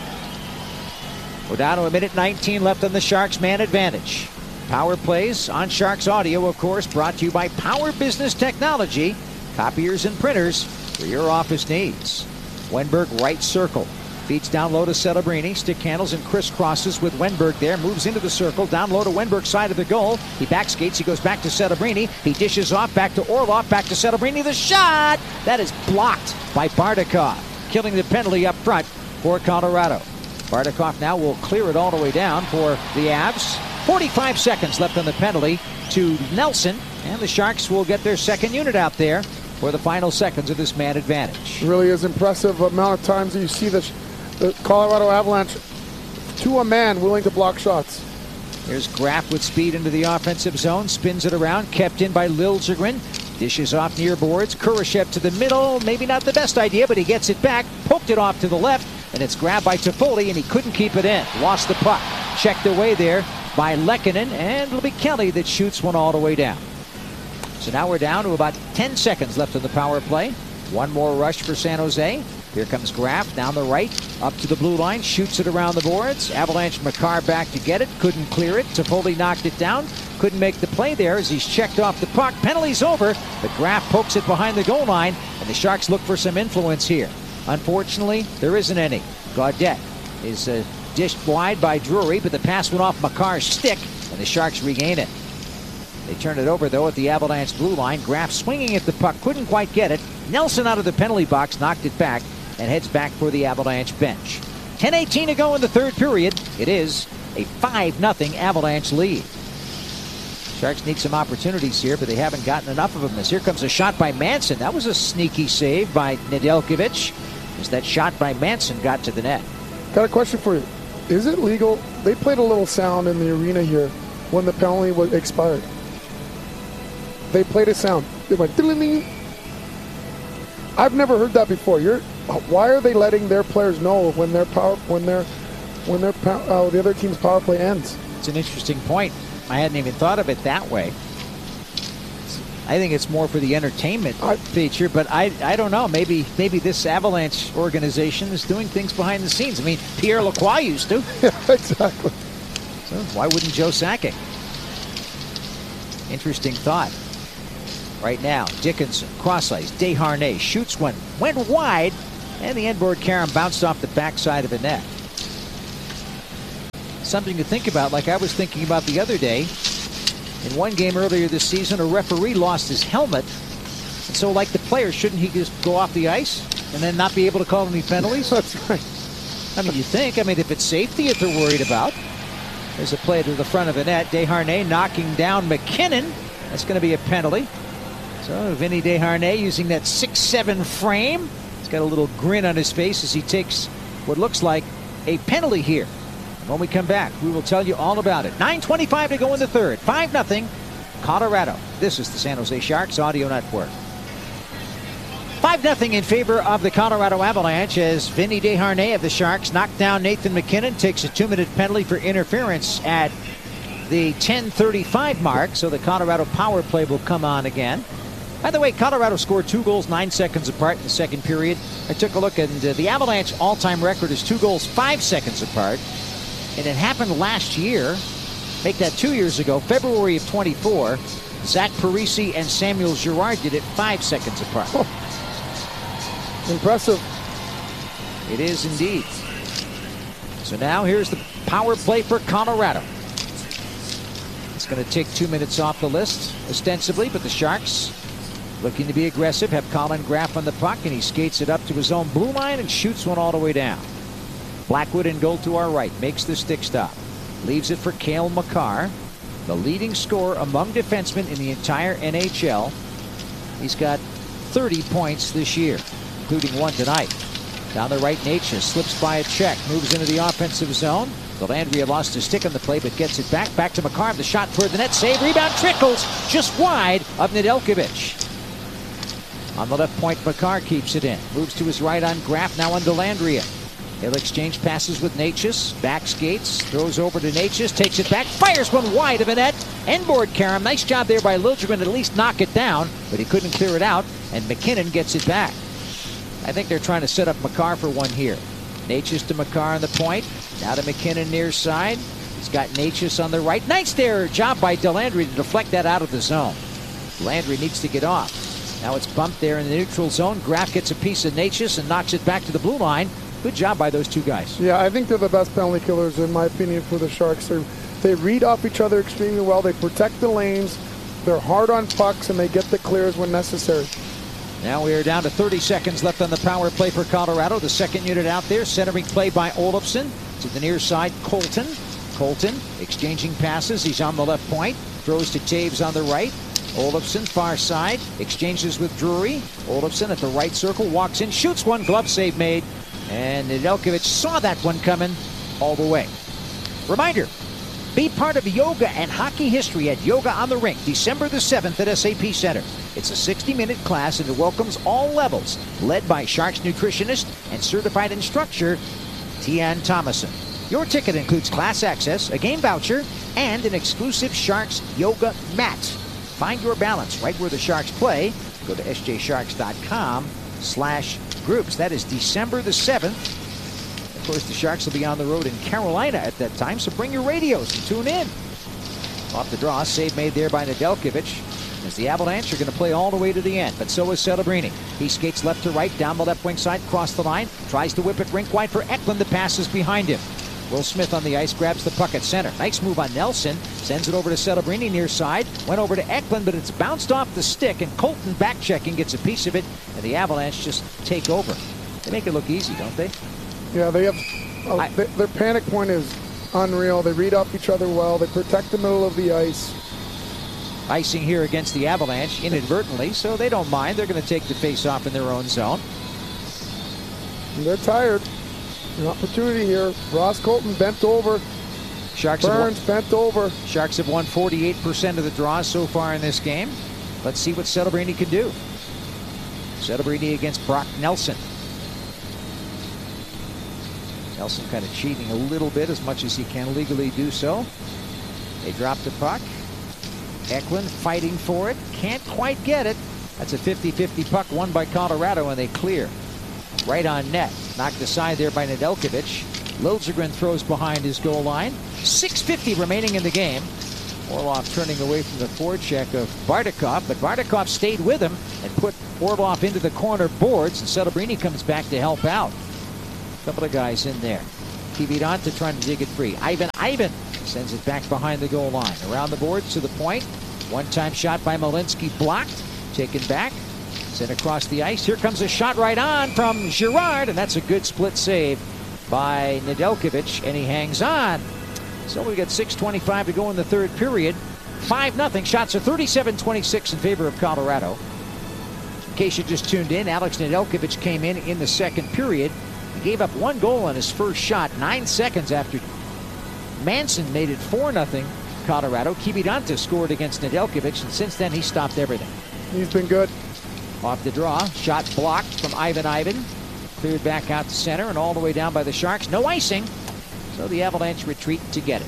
[SPEAKER 1] We're down to a minute nineteen left on the Sharks man advantage. Power plays on Sharks Audio, of course, brought to you by Power Business Technology. Copiers and printers for your office needs. Wenberg right circle. Feeds down low to Celebrini. Stick handles and crisscrosses with Wenberg there. Moves into the circle. Down low to Wenberg's side of the goal. He backskates. He goes back to Celebrini. He dishes off back to Orlov. Back to Celebrini. The shot! That is blocked by Bardakov. Killing the penalty up front for Colorado. Bardakov now will clear it all the way down for the Avs. forty-five seconds left on the penalty to Nelson. And the Sharks will get their second unit out there for the final seconds of this man advantage.
[SPEAKER 2] It really is impressive amount of times that you see this. The Colorado Avalanche to a man willing to block shots.
[SPEAKER 1] Here's Graff with speed into the offensive zone. Spins it around. Kept in by Liljegren. Dishes off near boards. Kurashev to the middle. Maybe not the best idea, but he gets it back. Poked it off to the left. And it's grabbed by Toffoli, and he couldn't keep it in. Lost the puck. Checked away there by Lehkonen. And it'll be Kelly that shoots one all the way down. So now we're down to about ten seconds left on the power play. One more rush for San Jose. Here comes Graff down the right, up to the blue line, shoots it around the boards. Avalanche Makar back to get it, couldn't clear it. Toffoli knocked it down, couldn't make the play there as he's checked off the puck. Penalty's over, but Graff pokes it behind the goal line, and the Sharks look for some influence here. Unfortunately, there isn't any. Gaudette is uh, dished wide by Drury, but the pass went off Makar's stick, and the Sharks regain it. They turn it over, though, at the Avalanche blue line. Graff swinging at the puck, couldn't quite get it. Nelson out of the penalty box, knocked it back, and heads back for the Avalanche bench. ten eighteen to go in the third period. It is a five nothing Avalanche lead. Sharks need some opportunities here, but they haven't gotten enough of them. As here comes a shot by Manson. That was a sneaky save by Nedeljkovic, as that shot by Manson got to the net.
[SPEAKER 2] Got a question for you. Is it legal? They played a little sound in the arena here when the penalty was expired. They played a sound. They went ding. I've never heard that before. You're, why are they letting their players know when their power, when their, when their uh, the other team's power play ends?
[SPEAKER 1] It's an interesting point. I hadn't even thought of it that way. I think it's more for the entertainment I, feature, but I I don't know. Maybe maybe this Avalanche organization is doing things behind the scenes. I mean, Pierre Lacroix used to.
[SPEAKER 2] Yeah, exactly.
[SPEAKER 1] So why wouldn't Joe Sakic? Interesting thought. Right now, Dickinson, cross ice, Desharnais shoots one, went wide, and the inboard carom bounced off the backside of the net. Something to think about, like I was thinking about the other day. In one game earlier this season, a referee lost his helmet. And so, like the player, shouldn't he just go off the ice and then not be able to call any penalties?
[SPEAKER 2] That's right.
[SPEAKER 1] I mean, you think. I mean, if it's safety that they're worried about. There's a play to the front of the net. Desharnais knocking down McKinnon. That's going to be a penalty. So Vinny Desharnais using that six seven frame. He's got a little grin on his face as he takes what looks like a penalty here. And when we come back, we will tell you all about it. nine twenty-five to go in the third. five nothing Colorado. This is the San Jose Sharks Audio Network. five nothing in favor of the Colorado Avalanche as Vinny Desharnais of the Sharks knocked down Nathan McKinnon. Takes a two-minute penalty for interference at the ten thirty-five mark. So the Colorado power play will come on again. By the way, Colorado scored two goals nine seconds apart in the second period. I took a look, and uh, the Avalanche all-time record is two goals five seconds apart. And it happened last year. Make that two years ago, February of twenty-four. Zach Parise and Samuel Girard did it five seconds apart.
[SPEAKER 2] Oh. Impressive.
[SPEAKER 1] It is indeed. So now here's the power play for Colorado. It's going to take two minutes off the list, ostensibly, but the Sharks looking to be aggressive. Have Colin Graf on the puck, and he skates it up to his own blue line and shoots one all the way down. Blackwood in goal to our right, makes the stick stop. Leaves it for Cale Makar, the leading scorer among defensemen in the entire N H L. He's got thirty points this year, including one tonight. Down the right, Natchez slips by a check, moves into the offensive zone. Dellandrea lost his stick on the play, but gets it back. Back to Makar, the shot toward the net, save, rebound, trickles just wide of Nedeljkovic. On the left point, Makar keeps it in. Moves to his right on Graf, now on Dellandrea. He'll exchange passes with Natchez. Back skates, throws over to Natchez, takes it back, fires one wide of a net. Endboard carom. Nice job there by Liljegren to at least knock it down, but he couldn't clear it out, and McKinnon gets it back. I think they're trying to set up Makar for one here. Natchez to Makar on the point. Now to McKinnon near side. He's got Natchez on the right. Nice there job by Dellandrea to deflect that out of the zone. Dellandrea needs to get off. Now it's bumped there in the neutral zone. Graf gets a piece of Natchez and knocks it back to the blue line. Good job by those two guys.
[SPEAKER 2] Yeah, I think they're the best penalty killers, in my opinion, for the Sharks. They're, they read off each other extremely well. They protect the lanes. They're hard on pucks, and they get the clears when necessary.
[SPEAKER 1] Now we are down to thirty seconds left on the power play for Colorado. The second unit out there. Centering play by Olofsson. To the near side, Colton. Colton exchanging passes. He's on the left point. Throws to Taves on the right. Olofsson, far side. Exchanges with Drury. Olofsson at the right circle. Walks in. Shoots one. Glove save made. And Nedeljkovic saw that one coming all the way. Reminder, be part of yoga and hockey history at Yoga on the Rink, December the seventh at S A P Center. It's a sixty minute class and it welcomes all levels, led by Sharks nutritionist and certified instructor Tian Thomason. Your ticket includes class access, a game voucher, and an exclusive Sharks yoga mat. Find your balance right where the Sharks play. Go to S J Sharks dot com slash groups. That is December the seventh. Of course, the Sharks will be on the road in Carolina at that time, so bring your radios and tune in. Off the draw, save made there by Nedeljkovic. As the Avalanche are going to play all the way to the end, but so is Celebrini. He skates left to right, down the left wing side, across the line, tries to whip it rink wide for Eklund. The pass is behind him. Will Smith on the ice, grabs the puck at center. Nice move on Nelson. Sends it over to Celebrini near side. Went over to Eklund, but it's bounced off the stick, and Colton back checking gets a piece of it, and the Avalanche just take over. They make it look easy, don't they?
[SPEAKER 2] Yeah, they have. Uh,
[SPEAKER 1] I,
[SPEAKER 2] they, their panic point is unreal. They read off each other well. They protect the middle of the ice.
[SPEAKER 1] Icing here against the Avalanche inadvertently, so they don't mind. They're going to take the face-off in their own zone.
[SPEAKER 2] And they're tired. An opportunity here. Ross Colton bent over.
[SPEAKER 1] Sharks
[SPEAKER 2] Burns
[SPEAKER 1] have won,
[SPEAKER 2] bent over.
[SPEAKER 1] Sharks have won forty-eight percent of the draws so far in this game. Let's see what Celebrini can do. Celebrini against Brock Nelson. Nelson kind of cheating a little bit, as much as he can legally do so. They drop the puck. Eklund fighting for it. Can't quite get it. That's a fifty fifty puck won by Colorado, and they clear. Right on net. Knocked aside there by Nedeljkovic. Liljegren throws behind his goal line. six fifty remaining in the game. Orlov turning away from the forecheck of Bardakov, but Bardakov stayed with him and put Orlov into the corner boards, and Celebrini comes back to help out. A couple of guys in there. Kiviranta trying to dig it free. Ivan Ivan sends it back behind the goal line. Around the boards to the point. One-time shot by Malinsky blocked. Taken back. Sent across the ice. Here comes a shot right on from Girard, and that's a good split save by Nedeljkovic, and he hangs on. So we got six twenty-five to go in the third period. five nothing. Shots are thirty-seven twenty-six in favor of Colorado. In case you just tuned in, Alex Nedeljkovic came in in the second period. He gave up one goal on his first shot nine seconds after Manson made it four nothing Colorado. Kiviranta scored against Nedeljkovic, and since then he stopped everything.
[SPEAKER 2] He's been good.
[SPEAKER 1] Off the draw, shot blocked from Ivan Ivan. Cleared back out to center and all the way down by the Sharks. No icing. So the Avalanche retreat to get it.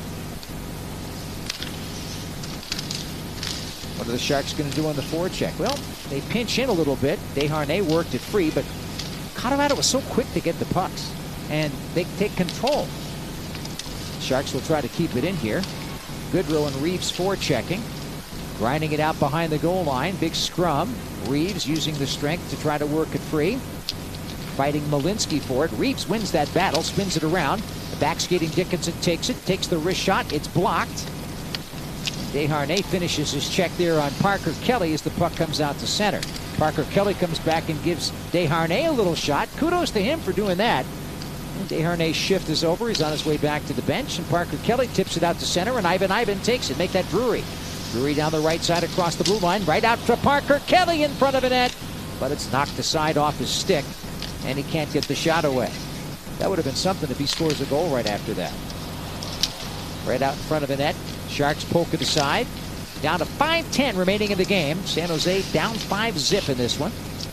[SPEAKER 1] What are the Sharks going to do on the forecheck? Well, they pinch in a little bit. Desharnais worked it free, but Colorado was so quick to get the pucks, and they take control. Sharks will try to keep it in here. Goodrow and Reeves forechecking. Grinding it out behind the goal line. Big scrum. Reeves using the strength to try to work it free. Fighting Malinsky for it. Reeves wins that battle, spins it around. The back skating Dickinson takes it, takes the wrist shot. It's blocked. Desharnais finishes his check there on Parker Kelly as the puck comes out to center. Parker Kelly comes back and gives Desharnais a little shot. Kudos to him for doing that. And Desharnais' shift is over. He's on his way back to the bench, and Parker Kelly tips it out to center, and Ivan Ivan takes it. Make that Drury. Drury down the right side across the blue line, right out to Parker Kelly in front of the net, but it's knocked aside off his stick, and he can't get the shot away. That would have been something if he scores a goal right after that. Right out in front of the net. Sharks poke it aside. Down to five ten remaining in the game. San Jose down five zip in this one.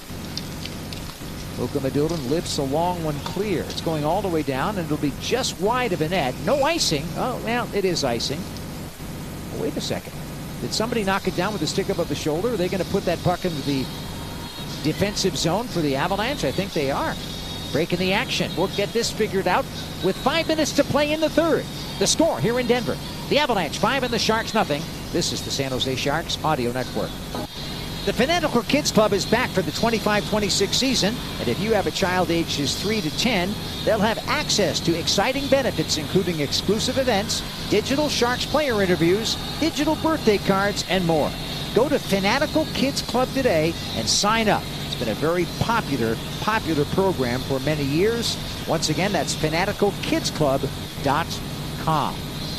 [SPEAKER 1] Luka Madulin lifts a long one clear. It's going all the way down, and it'll be just wide of the net. No icing. Oh, well, it is icing. Oh, wait a second. Did somebody knock it down with the stick above the shoulder? Are they going to put that puck into the defensive zone for the Avalanche? I think they are. Breaking the action. We'll get this figured out with five minutes to play in the third. The score here in Denver. The Avalanche five and the Sharks nothing. This is the San Jose Sharks Audio Network. The Fanatical Kids Club is back for the twenty-five twenty-six season, and if you have a child ages three to ten, they'll have access to exciting benefits including exclusive events, digital Sharks player interviews, digital birthday cards, and more. Go to Fanatical Kids Club today and sign up. It's been a very popular, popular program for many years. Once again, that's fanatical kids club dot com.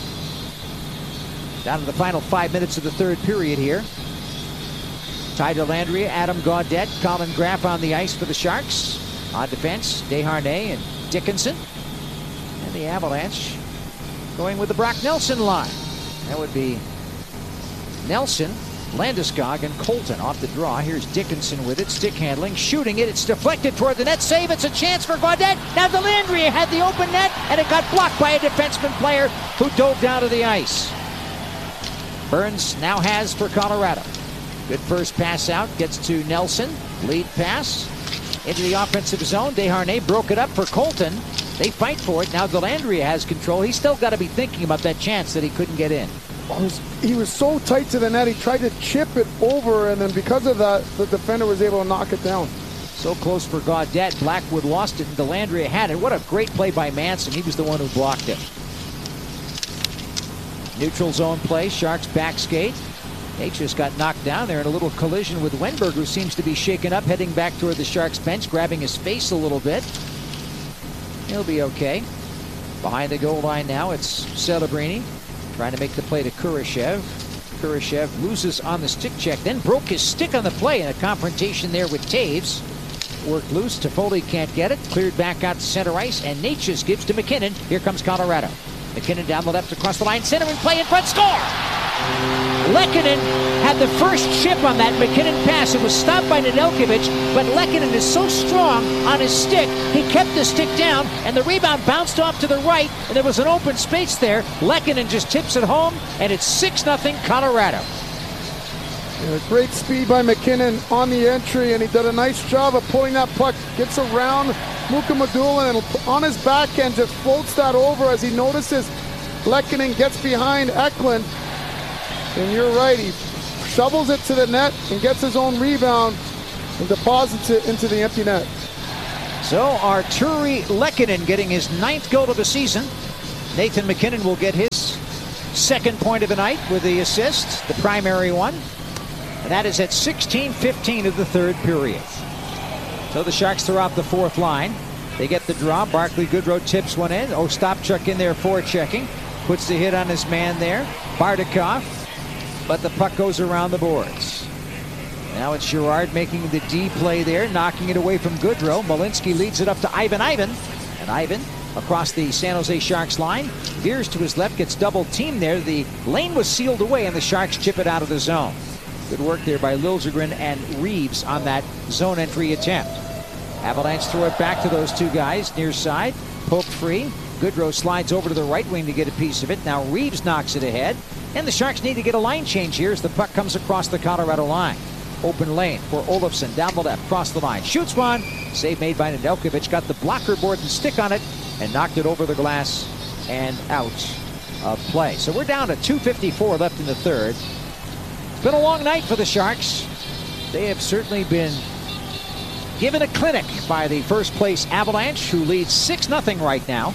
[SPEAKER 1] Down to the final five minutes of the third period here. Ty Dellandrea, Adam Gaudette, Colin Graff on the ice for the Sharks. On defense, Desharnais and Dickinson. And the Avalanche going with the Brock Nelson line. That would be Nelson, Landeskog, and Colton off the draw. Here's Dickinson with it, stick handling, shooting it. It's deflected toward the net. Save. It's a chance for Gaudette. Now Dellandrea had the open net, and it got blocked by a defenseman player who dove down to the ice. Burns now has for Colorado. Good first pass out, gets to Nelson. Lead pass into the offensive zone. Desharnais broke it up for Colton. They fight for it. Now Dellandrea has control. He's still got to be thinking about that chance that he couldn't get in.
[SPEAKER 2] He was so tight to the net, he tried to chip it over, and then because of that, the defender was able to knock it down.
[SPEAKER 1] So close for Gaudette. Blackwood lost it, and Dellandrea had it. What a great play by Manson. He was the one who blocked it. Neutral zone play. Sharks back skate. Nate just got knocked down there in a little collision with Wenberg, who seems to be shaken up, heading back toward the Sharks bench, grabbing his face a little bit. He'll be okay. Behind the goal line now, it's Celebrini trying to make the play to Kurashev. Kurashev loses on the stick check, then broke his stick on the play in a confrontation there with Taves. Worked loose. Toffoli can't get it. Cleared back out to center ice, and Nate just gives to McKinnon. Here comes Colorado. McKinnon down the left across the line. Center and play in front. Score! Lehkonen had the first chip on that McKinnon pass. It was stopped by Nedeljkovic, but Lehkonen is so strong on his stick, he kept the stick down, and the rebound bounced off to the right, and there was an open space there. Lehkonen just tips it home, and it's six nothing Colorado.
[SPEAKER 2] Yeah, great speed by McKinnon on the entry, and he did a nice job of pulling that puck. Gets around Mukamadula, and on his backhand just floats that over as he notices Lehkonen gets behind Eklund. And you're right, he shovels it to the net and gets his own rebound and deposits it into the empty net.
[SPEAKER 1] So Artturi Lehkonen getting his ninth goal of the season. Nathan MacKinnon will get his second point of the night with the assist, the primary one. And that is at sixteen fifteen of the third period. So the Sharks throw out the fourth line. They get the draw. Barclay Goodrow tips one in. Ostapchuk in there forechecking. Puts the hit on his man there. Bardakov. But the puck goes around the boards. Now it's Girard making the D play there, knocking it away from Goodrow. Malinsky leads it up to Ivan Ivan. And Ivan across the San Jose Sharks line. Veers to his left, gets double teamed there. The lane was sealed away and the Sharks chip it out of the zone. Good work there by Liljegren and Reeves on that zone entry attempt. Avalanche throw it back to those two guys near side. Poked free. Goodrow slides over to the right wing to get a piece of it. Now Reeves knocks it ahead. And the Sharks need to get a line change here as the puck comes across the Colorado line. Open lane for Olofsson down the left, cross the line. Shoots one. Save made by Nedeljkovic. Got the blocker board and stick on it and knocked it over the glass and out of play. So we're down to two fifty-four left in the third. It's been a long night for the Sharks. They have certainly been given a clinic by the first place Avalanche, who leads six nothing right now.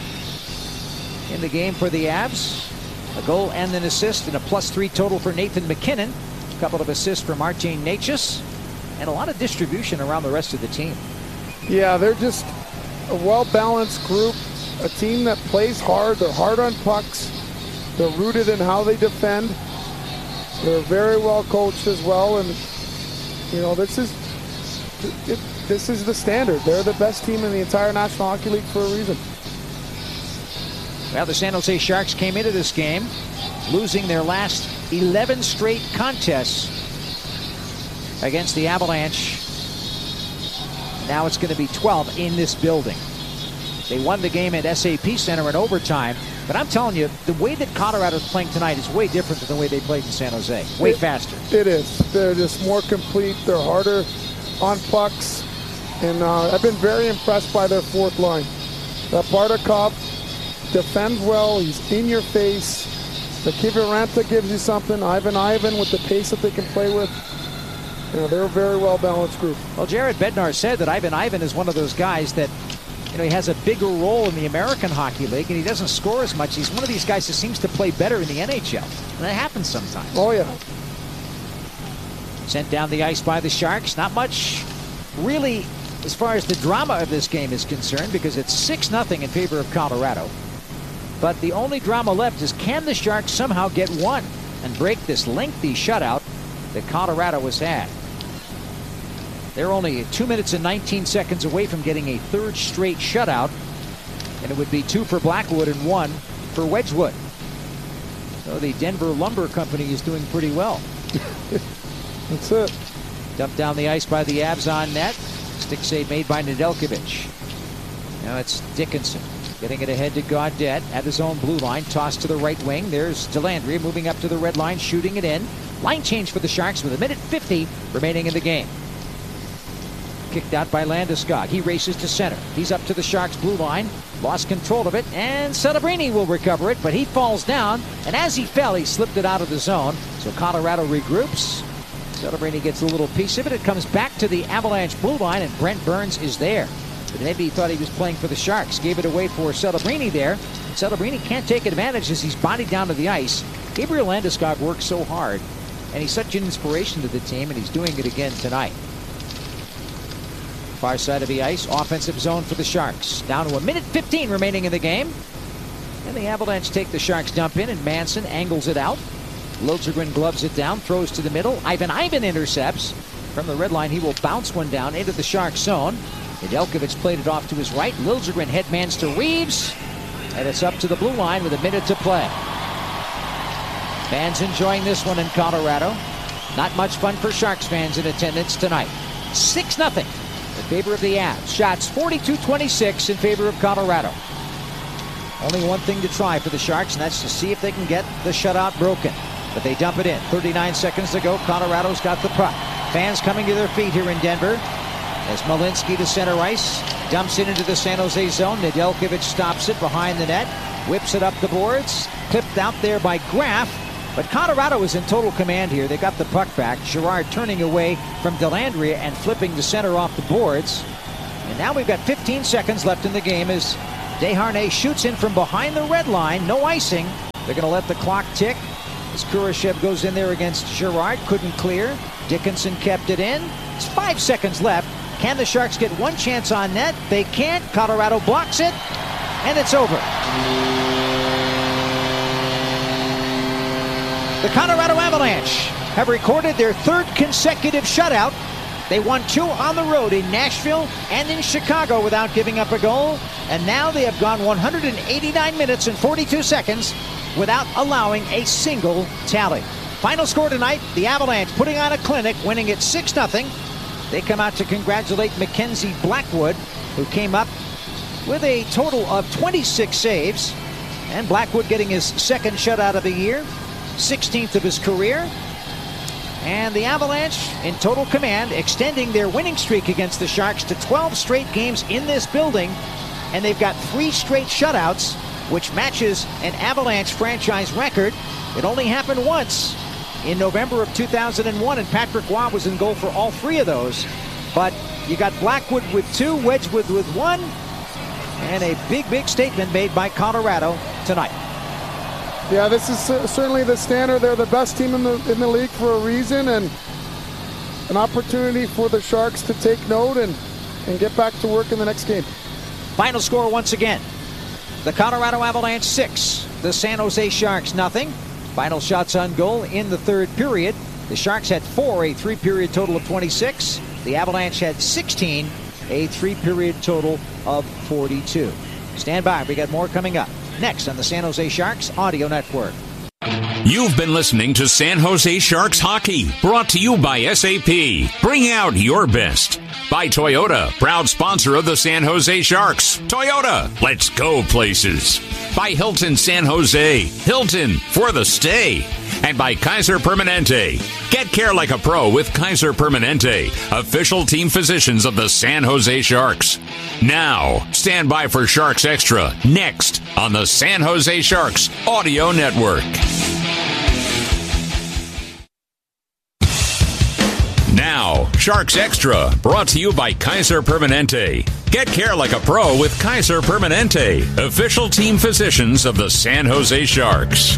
[SPEAKER 1] In the game for the Avs, a goal and an assist and a plus three total for Nathan MacKinnon. A couple of assists for Martin Necas and a lot of distribution around the rest of the team.
[SPEAKER 2] Yeah, they're just a well-balanced group, a team that plays hard. They're hard on pucks. They're rooted in how they defend. They're very well coached as well, and you know this is it, this is the standard. They're the best team in the entire National Hockey League for a reason.
[SPEAKER 1] Well, the San Jose Sharks came into this game losing their last eleven straight contests against the Avalanche. Now it's going to be twelve in this building. They won the game at S A P Center in overtime. But I'm telling you, the way that Colorado's playing tonight is way different than the way they played in San Jose. Way
[SPEAKER 2] it,
[SPEAKER 1] faster.
[SPEAKER 2] It is. They're just more complete. They're harder on pucks. And uh, I've been very impressed by their fourth line. That Bardakov defends well. He's in your face. The Kiviranta gives you something. Ivan Ivan with the pace that they can play with. You know, they're a very well-balanced group.
[SPEAKER 1] Well, Jared Bednar said that Ivan Ivan is one of those guys that, you know, he has a bigger role in the American Hockey League, and he doesn't score as much. He's one of these guys that seems to play better in the N H L. And that happens sometimes.
[SPEAKER 2] Oh, yeah.
[SPEAKER 1] Sent down the ice by the Sharks. Not much, really, as far as the drama of this game is concerned, because it's six nothing in favor of Colorado. But the only drama left is, can the Sharks somehow get one and break this lengthy shutout that Colorado has had? They're only two minutes and nineteen seconds away from getting a third straight shutout, and it would be two for Blackwood and one for Wedgwood. So the Denver Lumber Company is doing pretty well.
[SPEAKER 2] That's it.
[SPEAKER 1] Dumped down the ice by the Avs on net. Stick save made by Nedeljkovic. Now it's Dickinson getting it ahead to Gaudette at his own blue line. Toss to the right wing. There's Delandria moving up to the red line, shooting it in. Line change for the Sharks with a minute fifty remaining in the game. Kicked out by Landeskog. He races to center. He's up to the Sharks' blue line. Lost control of it, and Celebrini will recover it, but he falls down, and as he fell, he slipped it out of the zone. So Colorado regroups. Celebrini gets a little piece of it. It comes back to the Avalanche blue line, and Brent Burns is there. But maybe he thought he was playing for the Sharks. Gave it away for Celebrini there. Celebrini can't take advantage as he's bodied down to the ice. Gabriel Landeskog works so hard, and he's such an inspiration to the team, and he's doing it again tonight. Far side of the ice, offensive zone for the Sharks. Down to a minute fifteen remaining in the game. And the Avalanche take the Sharks dump in, and Manson angles it out. Liljegren gloves it down, throws to the middle. Ivan Ivan intercepts. From the red line, he will bounce one down into the Sharks zone. Nedeljkovic played it off to his right. Liljegren headmans to Reeves. And it's up to the blue line with a minute to play. Fans enjoying this one in Colorado. Not much fun for Sharks fans in attendance tonight. six nothing. In favor of the Avs. Shots forty-two twenty-six in favor of Colorado. Only one thing to try for the Sharks, and that's to see if they can get the shutout broken. But they dump it in. thirty-nine seconds to go. Colorado's got the puck. Fans coming to their feet here in Denver. As Malinsky to center ice. dumps it into the San Jose zone. Nedeljkovic stops it behind the net, whips it up the boards, clipped out there by Graf. But Colorado is in total command here. They got the puck back. Girard turning away from Dellandrea and flipping to center off the boards. And now we've got fifteen seconds left in the game as Desharnais shoots in from behind the red line. No icing. They're going to let the clock tick as Kurashev goes in there against Girard. Couldn't clear. Dickinson kept it in. It's five seconds left. Can the Sharks get one chance on net? They can't. Colorado blocks it. And it's over. The Colorado Avalanche have recorded their third consecutive shutout. They won two on the road in Nashville and in Chicago without giving up a goal. And now they have gone one hundred eighty-nine minutes and forty-two seconds without allowing a single tally. Final score tonight, the Avalanche putting on a clinic, winning it six nothing. They come out to congratulate Mackenzie Blackwood, who came up with a total of twenty-six saves. And Blackwood getting his second shutout of the year, sixteenth of his career. And the Avalanche in total command, extending their winning streak against the Sharks to twelve straight games in this building. And they've got three straight shutouts, which matches an Avalanche franchise record. It only happened once in November of two thousand one, and Patrick Roy was in goal for all three of those. But you got Blackwood with two, Wedgwood with one, and a big, big statement made by Colorado tonight.
[SPEAKER 2] Yeah, this is certainly the standard. They're the best team in the in the league for a reason, and an opportunity for the Sharks to take note and, and get back to work in the next game.
[SPEAKER 1] Final score once again. The Colorado Avalanche six, the San Jose Sharks nothing. Final shots on goal in the third period. The Sharks had four, a three-period total of twenty-six. The Avalanche had sixteen, a three-period total of forty-two. Stand by, we got more coming up next on the San Jose Sharks Audio Network.
[SPEAKER 4] You've been listening to San Jose Sharks Hockey, brought to you by S A P. Bring out your best. By Toyota, proud sponsor of the San Jose Sharks. Toyota, let's go places. By Hilton San Jose, Hilton for the stay. And by Kaiser Permanente. Get care like a pro with Kaiser Permanente, official team physicians of the San Jose Sharks. Now, stand by for Sharks Extra, next on the San Jose Sharks Audio Network. Now, Sharks Extra, brought to you by Kaiser Permanente. Get care like a pro with Kaiser Permanente, official team physicians of the San Jose Sharks.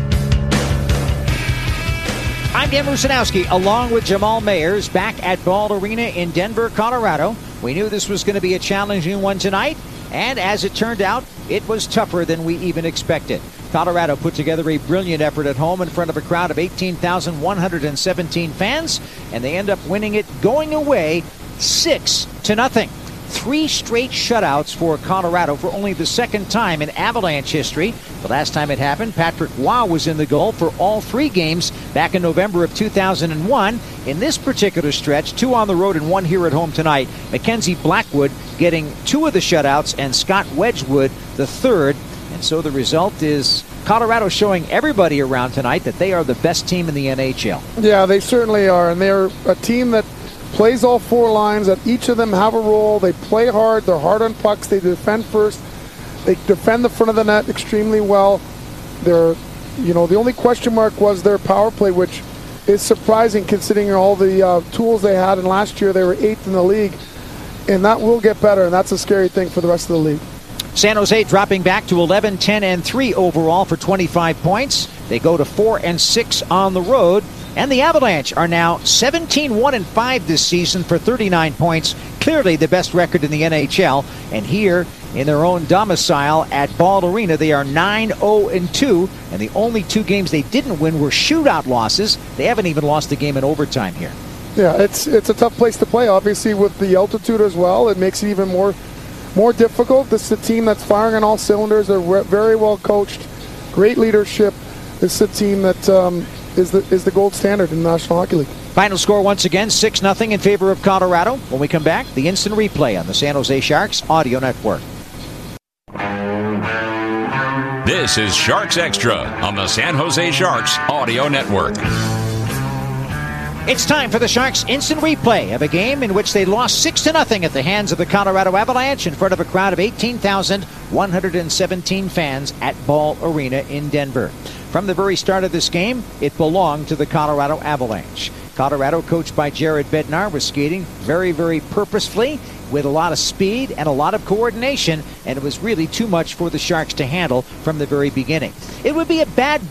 [SPEAKER 1] I'm Dan Rusanowski, along with Jamal Mayers, back at Ball Arena in Denver, Colorado. We knew this was going to be a challenging one tonight, and as it turned out, it was tougher than we even expected. Colorado put together a brilliant effort at home in front of a crowd of eighteen thousand one hundred seventeen fans, and they end up winning it going away six to nothing. Three straight shutouts for Colorado for only the second time in Avalanche history. The last time it happened, Patrick Roy was in the goal for all three games back in November of two thousand one. In this particular stretch, two on the road and one here at home tonight, Mackenzie Blackwood getting two of the shutouts and Scott Wedgwood the third. And so the result is Colorado showing everybody around tonight that they are the best team in the N H L.
[SPEAKER 2] Yeah, they certainly are, and they're a team that plays all four lines, that each of them have a role. They play hard, they're hard on pucks, they defend first, they defend the front of the net extremely well. They're, you know, the only question mark was their power play, which is surprising considering all the uh, tools they had, and last year they were eighth in the league, and that will get better, and that's a scary thing for the rest of the league.
[SPEAKER 1] San Jose dropping back to eleven, ten, and three overall for twenty-five points. They go to four and six on the road. And the Avalanche are now seventeen, one, and five this season for thirty-nine points. Clearly the best record in the N H L. And here in their own domicile at Ball Arena, they are nine, oh, and two. And the only two games they didn't win were shootout losses. They haven't even lost a game in overtime here.
[SPEAKER 2] Yeah, it's it's a tough place to play, obviously, with the altitude as well. It makes it even more, more difficult. This is a team that's firing on all cylinders. They're very well coached, great leadership. This is a team that... Um, Is the, is the gold standard in the National Hockey League.
[SPEAKER 1] Final score once again, six nothing in favor of Colorado. When we come back, the instant replay on the San Jose Sharks Audio Network.
[SPEAKER 4] This is Sharks Extra on the San Jose Sharks Audio Network.
[SPEAKER 1] It's time for the Sharks' instant replay of a game in which they lost six to nothing at the hands of the Colorado Avalanche in front of a crowd of eighteen thousand one hundred seventeen fans at Ball Arena in Denver. From the very start of this game, it belonged to the Colorado Avalanche. Colorado, coached by Jared Bednar, was skating very, very purposefully with a lot of speed and a lot of coordination, and it was really too much for the Sharks to handle from the very beginning. It would be a bad